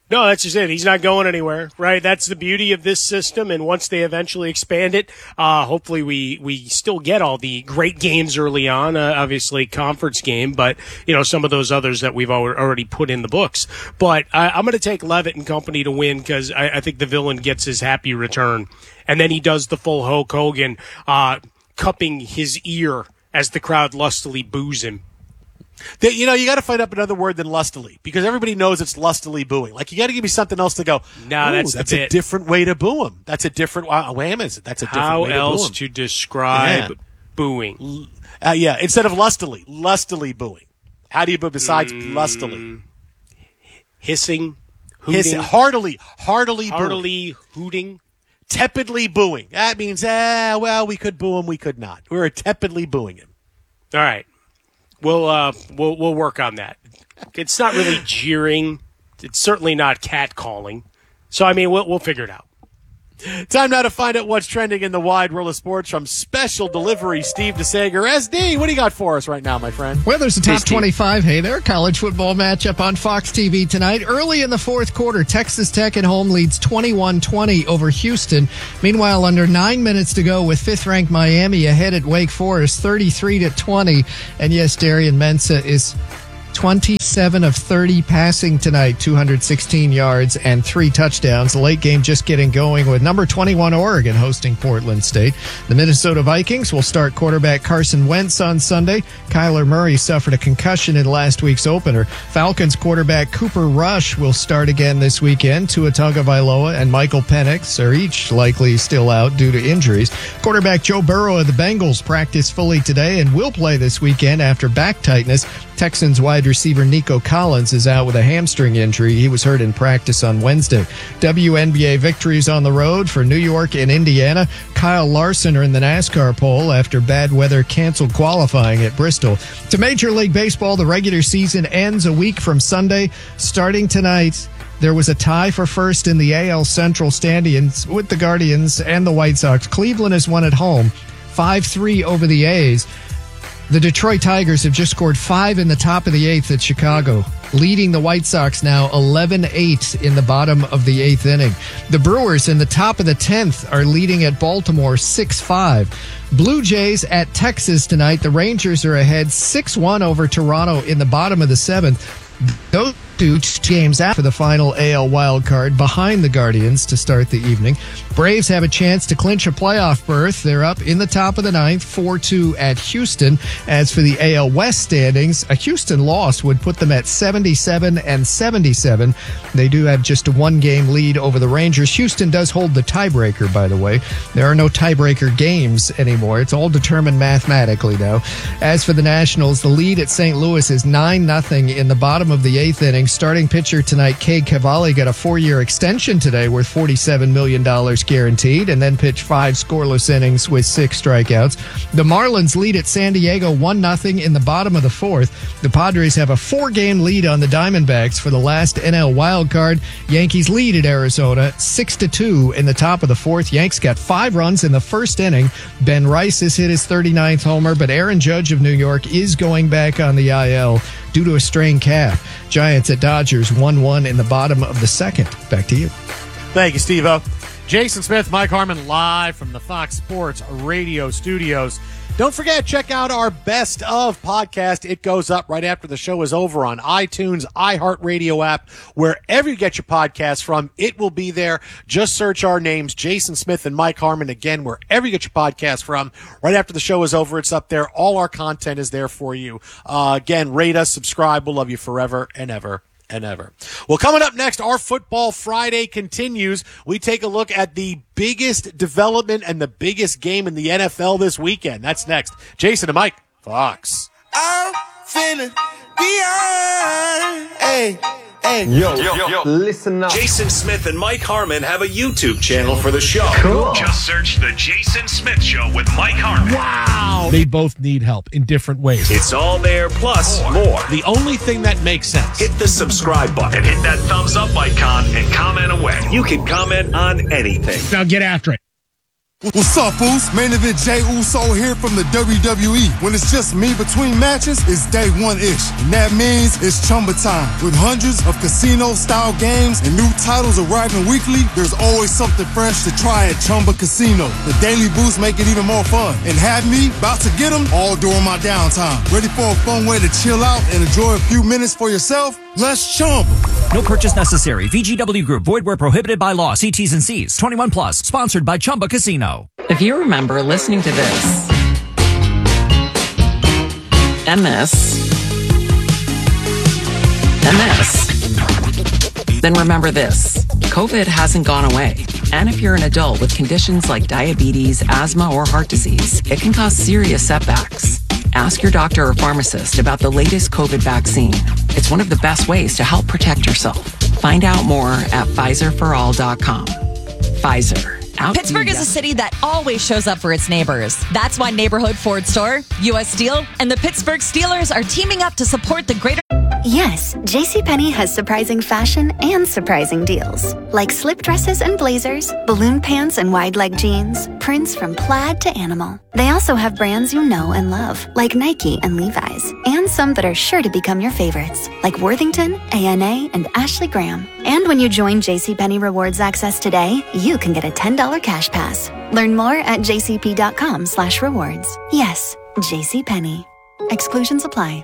Speaker 1: No, that's just it. He's not going anywhere, right? That's the beauty of this system. And once they eventually expand it, hopefully we still get all the great games early on, obviously conference game, but, some of those others that we've already put in the books. But I'm going to take Levitt and company to win because I think the villain gets his happy return. And then he does the full Hulk Hogan, cupping his ear as the crowd lustily boos him.
Speaker 6: You got to find up another word than lustily because everybody knows it's lustily booing. Like, you got to give me something else to go.
Speaker 1: No, that's
Speaker 6: a different way to boo him. That's a different. Wham is it? That's a different
Speaker 1: How
Speaker 6: way to boo him.
Speaker 1: How else to describe booing?
Speaker 6: Instead of lustily booing. How do you boo besides lustily?
Speaker 1: Hissing, hooting,
Speaker 6: heartily
Speaker 1: hooting,
Speaker 6: tepidly booing. That means, we could boo him, we could not. We're tepidly booing him.
Speaker 1: All right. We'll work on that. It's not really jeering. It's certainly not catcalling. So, we'll figure it out.
Speaker 6: Time now to find out what's trending in the wide world of sports from Special Delivery Steve DeSager. SD, what do you got for us right now, my friend?
Speaker 4: Well, there's a top 25. Hey there, college football matchup on Fox TV tonight. Early in the fourth quarter, Texas Tech at home leads 21-20 over Houston. Meanwhile, under 9 minutes to go with fifth-ranked Miami ahead at Wake Forest, 33-20. And yes, Darian Mensah is 27 of 30 passing tonight, 216 yards and 3 touchdowns. The late game just getting going with number 21 Oregon hosting Portland State. The Minnesota Vikings will start quarterback Carson Wentz on Sunday. Kyler Murray suffered a concussion in last week's opener. Falcons quarterback Cooper Rush will start again this weekend. Tua Tagovailoa and Michael Penix are each likely still out due to injuries. Quarterback Joe Burrow of the Bengals practiced fully today and will play this weekend after back tightness. Texans wide receiver Nico Collins is out with a hamstring injury. He was hurt in practice on Wednesday. WNBA victories on the road for New York and Indiana. Kyle Larson are in the NASCAR pole after bad weather canceled qualifying at Bristol. To Major League Baseball, the regular season ends a week from Sunday. Starting tonight, there was a tie for first in the AL Central standings with the Guardians and the White Sox. Cleveland has won at home, 5-3 over the A's. The Detroit Tigers have just scored 5 in the top of the 8th at Chicago, leading the White Sox now 11-8 in the bottom of the 8th inning. The Brewers in the top of the 10th are leading at Baltimore 6-5. Blue Jays at Texas tonight. The Rangers are ahead 6-1 over Toronto in the bottom of the 7th. Those two games after the final AL wild card behind the Guardians to start the evening. Braves have a chance to clinch a playoff berth. They're up in the top of the 9th, 4-2 at Houston. As for the AL West standings, a Houston loss would put them at 77-77. They do have just a 1-game lead over the Rangers. Houston does hold the tiebreaker, by the way. There are no tiebreaker games anymore. It's all determined mathematically now. As for the Nationals, the lead at St. Louis is 9-0 in the bottom of the 8th inning. Starting pitcher tonight, Cade Cavalli, got a 4-year extension today worth $47 million guaranteed, and then pitched 5 scoreless innings with 6 strikeouts. The Marlins lead at San Diego 1-0 in the bottom of the 4th. The Padres have a 4-game lead on the Diamondbacks for the last NL wild card. Yankees lead at Arizona 6-2 in the top of the 4th. Yanks got 5 runs in the first inning. Ben Rice has hit his 39th homer, but Aaron Judge of New York is going back on the IL due to a strained calf. Giants at Dodgers 1-1 in the bottom of the 2nd. Back to you.
Speaker 6: Thank you, Steve-O. Jason Smith, Mike Harmon, live from the Fox Sports Radio studios. Don't forget, check out our Best Of podcast. It goes up right after the show is over on iTunes, iHeartRadio app, wherever you get your podcasts from. It will be there. Just search our names, Jason Smith and Mike Harmon. Again, wherever you get your podcast from. Right after the show is over, it's up there. All our content is there for you. Again, rate us, subscribe. We'll love you forever and ever and ever. Well, coming up next, our Football Friday continues. We take a look at the biggest development and the biggest game in the NFL this weekend. That's next. Jason and Mike, Fox.
Speaker 5: I'm feeling beyond. Hey. Yo, listen up.
Speaker 2: Jason Smith and Mike Harmon have a YouTube channel for the show.
Speaker 5: Cool.
Speaker 2: Just search The Jason Smith Show with Mike Harmon.
Speaker 6: Wow. They both need help in different ways.
Speaker 2: It's all there, plus more.
Speaker 6: The only thing that makes sense.
Speaker 2: Hit the subscribe button, hit that thumbs up icon, and comment away. You can comment on anything.
Speaker 1: Now get after it.
Speaker 7: What's up, fools? Main event Jey Uso here from the WWE. When it's just me between matches, it's day one-ish. And that means it's Chumba time. With hundreds of casino-style games and new titles arriving weekly, there's always something fresh to try at Chumba Casino. The daily boosts make it even more fun. And have me about to get them all during my downtime. Ready for a fun way to chill out and enjoy a few minutes for yourself? Let's Chumba.
Speaker 8: No purchase necessary. VGW Group. Void where prohibited by law. See T's and C's. 21 plus. Sponsored by Chumba Casino.
Speaker 9: If you remember listening to this, then remember this. COVID hasn't gone away. And if you're an adult with conditions like diabetes, asthma, or heart disease, it can cause serious setbacks. Ask your doctor or pharmacist about the latest COVID vaccine. It's one of the best ways to help protect yourself. Find out more at PfizerForAll.com. Pfizer.
Speaker 10: Pittsburgh is a city that always shows up for its neighbors. That's why Neighborhood Ford Store, U.S. Steel, and the Pittsburgh Steelers are teaming up to support the greater...
Speaker 11: Yes, JCPenney has surprising fashion and surprising deals. Like slip dresses and blazers, balloon pants and wide leg jeans, prints from plaid to animal. They also have brands you know and love, like Nike and Levi's, and some that are sure to become your favorites, like Worthington, A&A, and Ashley Graham. And when you join JCPenney Rewards Access today, you can get a $10 cash pass. Learn more at jcp.com/rewards. Yes, JCPenney. Exclusions apply.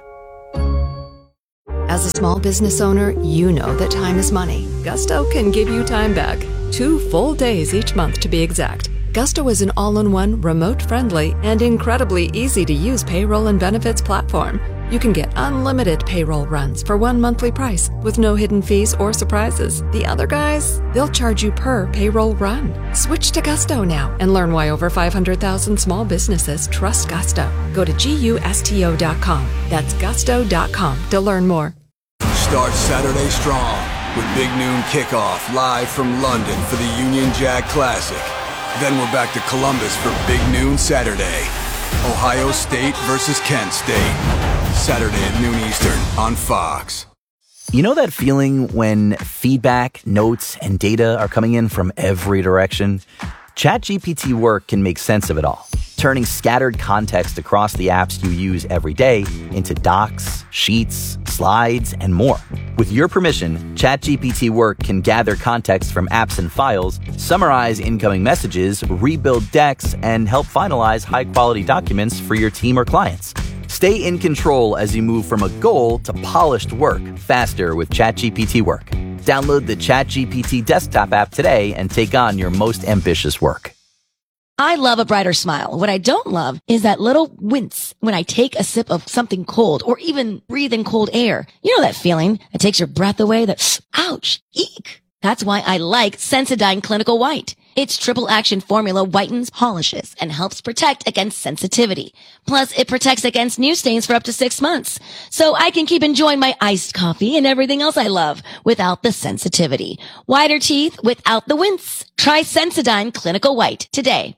Speaker 12: As a small business owner, you know that time is money. Gusto can give you time back. 2 full days each month to be exact. Gusto is an all-in-one, remote-friendly, and incredibly easy-to-use payroll and benefits platform. You can get unlimited payroll runs for one monthly price with no hidden fees or surprises. The other guys, they'll charge you per payroll run. Switch to Gusto now and learn why over 500,000 small businesses trust Gusto. Go to GUSTO.com. That's gusto.com to learn more.
Speaker 26: Start Saturday strong with Big Noon Kickoff live from London for the Union Jack Classic. Then we're back to Columbus for Big Noon Saturday. Ohio State versus Kent State. Saturday at noon Eastern on Fox.
Speaker 27: You know that feeling when feedback, notes, and data are coming in from every direction? ChatGPT Work can make sense of it all, turning scattered context across the apps you use every day into docs, sheets, slides, and more. With your permission, ChatGPT Work can gather context from apps and files, summarize incoming messages, rebuild decks, and help finalize high-quality documents for your team or clients. Stay in control as you move from a goal to polished work faster with ChatGPT Work. Download the ChatGPT desktop app today and take on your most ambitious work.
Speaker 13: I love a brighter smile. What I don't love is that little wince when I take a sip of something cold or even breathe in cold air. You know that feeling that takes your breath away, that ouch, eek. That's why I like Sensodyne Clinical White. Its triple action formula whitens, polishes, and helps protect against sensitivity. Plus, it protects against new stains for up to 6 months. So I can keep enjoying my iced coffee and everything else I love without the sensitivity. Whiter teeth without the wince. Try Sensodyne Clinical White today.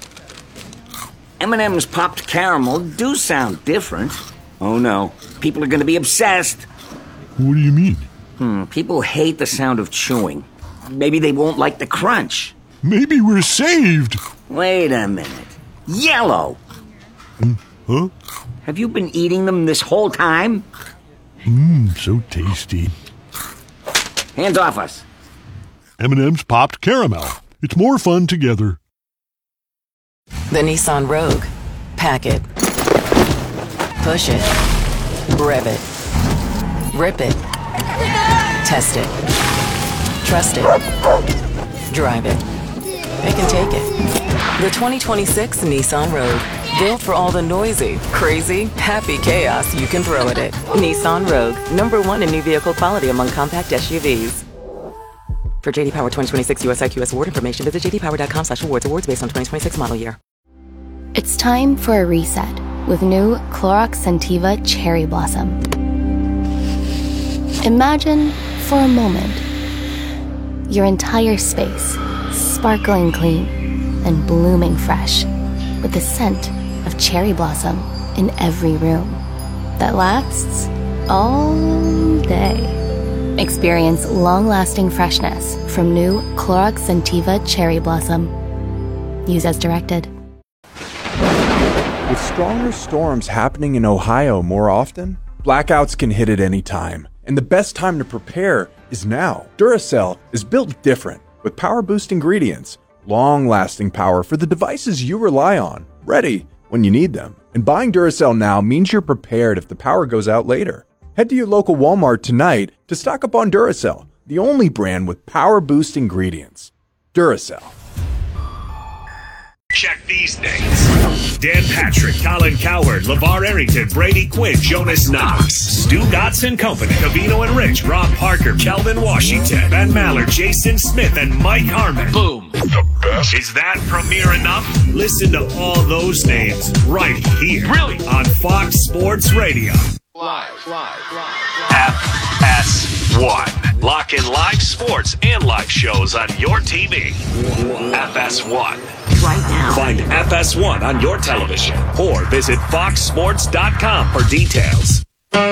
Speaker 14: M&M's popped caramel do sound different. Oh no, people are going to be obsessed.
Speaker 16: What do you mean?
Speaker 14: People hate the sound of chewing. Maybe they won't like the crunch.
Speaker 16: Maybe we're saved.
Speaker 14: Wait a minute. Yellow!
Speaker 16: Huh?
Speaker 14: Have you been eating them this whole time?
Speaker 16: So tasty.
Speaker 14: Hands off us.
Speaker 16: M&M's popped caramel. It's more fun together.
Speaker 24: The Nissan Rogue. Pack it. Push it. Rev it. Rip it. Test it. Trust it. Drive it. It can take it. The 2026 Nissan Rogue. Built for all the noisy, crazy, happy chaos you can throw at it. Nissan Rogue. #1 in new vehicle quality among compact SUVs. For JD Power 2026 US IQS award information, visit jdpower.com/awards. Awards based on 2026 model year.
Speaker 30: It's time for a reset with new Clorox Scentiva Cherry Blossom. Imagine, for a moment, your entire space sparkling clean and blooming fresh with the scent of cherry blossom in every room that lasts all day. Experience long-lasting freshness from new Clorox Scentiva Cherry Blossom. Use as directed.
Speaker 15: With stronger storms happening in Ohio more often, blackouts can hit at any time, and the best time to prepare is now. Duracell is built different, with power-boost ingredients, long-lasting power for the devices you rely on, ready when you need them. And buying Duracell now means you're prepared if the power goes out later. Head to your local Walmart tonight to stock up on Duracell, the only brand with power-boost ingredients. Duracell.
Speaker 2: Check these names: Dan Patrick, Colin Cowherd, LeVar Arrington, Brady Quinn, Jonas Knox, Stu Gotts and Company, Cavino and Rich, Rob Parker, Kelvin Washington, Ben Maller, Jason Smith, and Mike Harmon. Boom. The best. Is that premiere enough? Listen to all those names right here. Really? On Fox Sports Radio. Live. FS1. Lock in live sports and live shows on your TV. FS1. Right now. Find FS1 on your television or visit foxsports.com for details.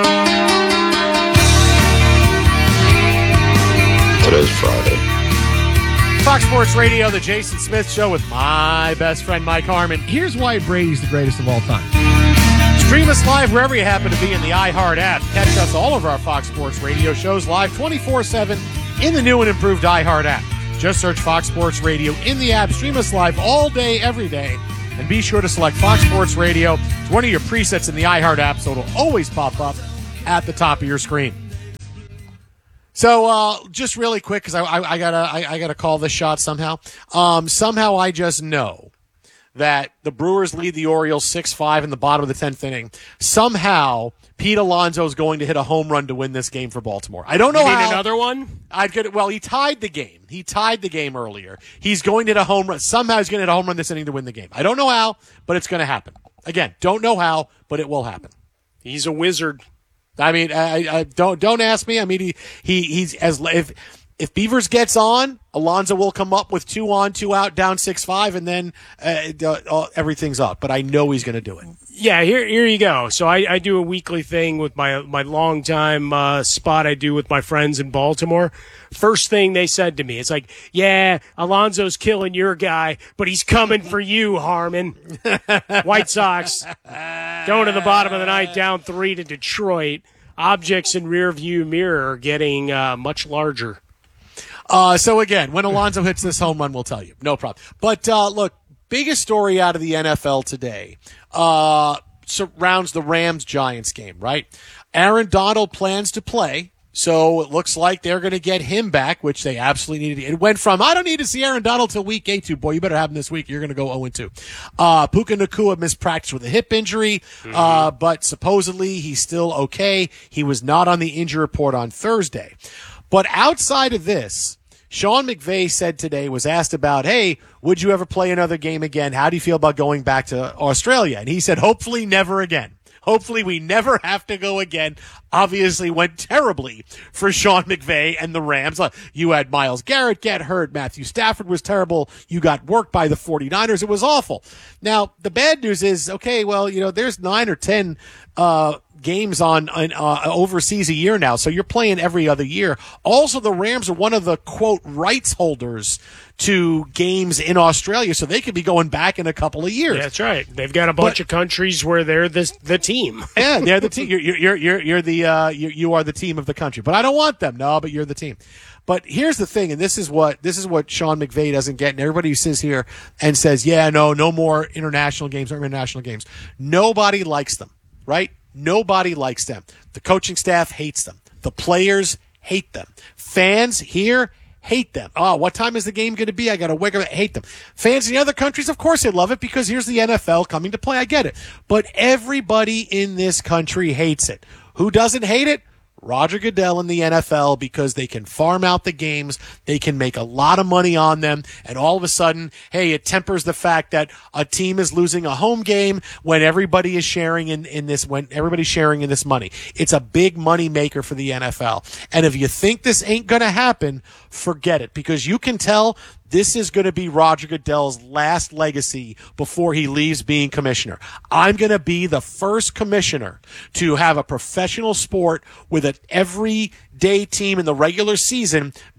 Speaker 6: Today's Friday. Fox Sports Radio, the Jason Smith Show with my best friend Mike Harmon. Here's why Brady's the greatest of all time. Stream us live wherever you happen to be in the iHeart app. Catch us all of our Fox Sports Radio shows live 24/7 in the new and improved iHeart app. Just search Fox Sports Radio in the app. Stream us live all day, every day. And be sure to select Fox Sports Radio. It's one of your presets in the iHeart app, so it'll always pop up at the top of your screen. So just really quick, because I gotta call this shot somehow. Somehow I just know that the Brewers lead the Orioles 6-5 in the bottom of the 10th inning. Somehow Pete Alonso is going to hit a home run to win this game for Baltimore. I don't know how.
Speaker 1: Another one?
Speaker 6: He tied the game. He tied the game earlier. He's going to hit a home run. Somehow he's going to hit a home run this inning to win the game. I don't know how, but it's going to happen. Again, don't know how, but it will happen.
Speaker 1: He's a wizard.
Speaker 6: I mean, I don't ask me. I mean, he's as if Beavers gets on, Alonso will come up with 2 on, 2 out, down 6-5, and then everything's up. But I know he's going to do it.
Speaker 1: Yeah, here you go. So I do a weekly thing with my longtime spot I do with my friends in Baltimore. First thing they said to me, it's like, yeah, Alonso's killing your guy, but he's coming for you, Harmon. White Sox going to the bottom of the ninth, down 3 to Detroit. Objects in rearview mirror are getting much larger.
Speaker 6: So again, when Alonso hits this home run, we'll tell you. No problem. But look, biggest story out of the NFL today surrounds the Rams-Giants game, right? Aaron Donald plans to play, so it looks like they're going to get him back, which they absolutely needed. It went from, I don't need to see Aaron Donald till week 8 to, boy, you better have him this week. You're going to go 0-2. Puka Nacua missed practice with a hip injury, but supposedly he's still okay. He was not on the injury report on Thursday. But outside of this, Sean McVay said today, was asked about, hey, would you ever play another game again? How do you feel about going back to Australia? And he said, hopefully never again. Hopefully we never have to go again. Obviously went terribly for Sean McVay and the Rams. You had Myles Garrett get hurt. Matthew Stafford was terrible. You got worked by the 49ers. It was awful. Now, the bad news is, okay, well, there's 9 or 10 games on overseas a year now, so you're playing every other year. Also, the Rams are one of the, quote, rights holders to games in Australia, so they could be going back in a couple of years.
Speaker 1: Yeah, that's right. They've got a bunch of countries where they're the team.
Speaker 6: Yeah, they're the team. You are the team of the country. But I don't want them. No, but you're the team. But here's the thing, and this is what Sean McVay doesn't get, and everybody who sits here and says, yeah, no more international games or international games. Nobody likes them, right? Nobody likes them. The coaching staff hates them. The players hate them. Fans here hate them. Oh, what time is the game going to be? I got to wake up. Hate them. Fans in the other countries, of course they love it because here's the NFL coming to play. I get it. But everybody in this country hates it. Who doesn't hate it? Roger Goodell in the NFL, because they can farm out the games, they can make a lot of money on them, and all of a sudden, hey, it tempers the fact that a team is losing a home game when everybody is sharing in this, when everybody's sharing in this money. It's a big money maker for the NFL. And if you think this ain't going to happen, forget it, because you can tell this is going to be Roger Goodell's last legacy before he leaves being commissioner. I'm going to be the first commissioner to have a professional sport with an everyday team in the regular season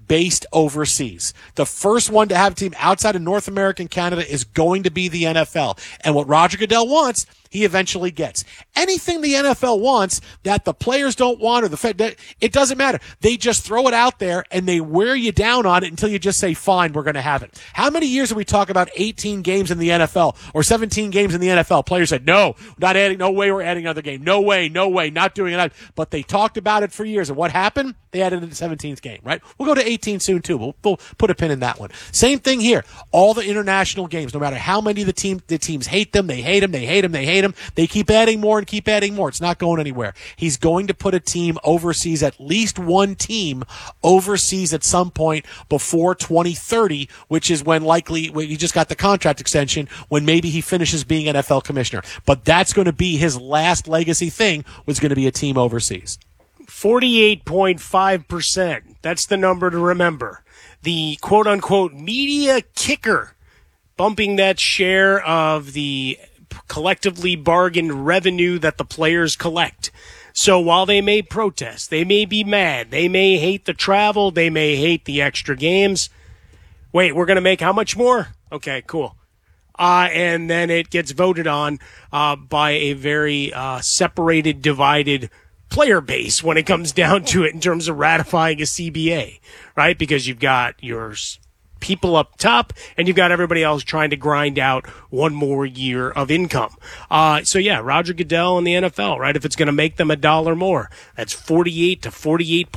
Speaker 6: based overseas. The first one to have a team outside of North America and Canada is going to be the NFL. And what Roger Goodell wants, he eventually gets. Anything the NFL wants that the players don't want or the Fed, it doesn't matter. They just throw it out there and they wear you down on it until you just say, fine, we're going to have it. How many years have we talked about 18 games in the NFL or 17 games in the NFL? Players said, no, not adding, no way we're adding another game. No way, not doing it. But they talked about it for years. And what happened? They added the 17th game, right? We'll go to 18 soon too. We'll put a pin in that one. Same thing here. All the international games, no matter how many the teams hate them, they hate them. They keep adding more and keep adding more. It's not going anywhere. He's going to put a team overseas, at least one team overseas at some point before 2030, which is when he just got the contract extension, when maybe he finishes being NFL commissioner. But that's going to be his last legacy thing, was going to be a team overseas.
Speaker 1: 48.5%. That's the number to remember. The quote-unquote media kicker, bumping that share of the collectively bargained revenue that the players collect. So while they may protest, they may be mad, they may hate the travel, they may hate the extra games. Wait, we're going to make how much more? Okay, cool. And then it gets voted on by a very separated, divided player base when it comes down to it in terms of ratifying a CBA, right? Because you've got your people up top and you've got everybody else trying to grind out one more year of income. So yeah, Roger Goodell and the NFL, right? If it's going to make them $1 more, that's 48 to 48.5%.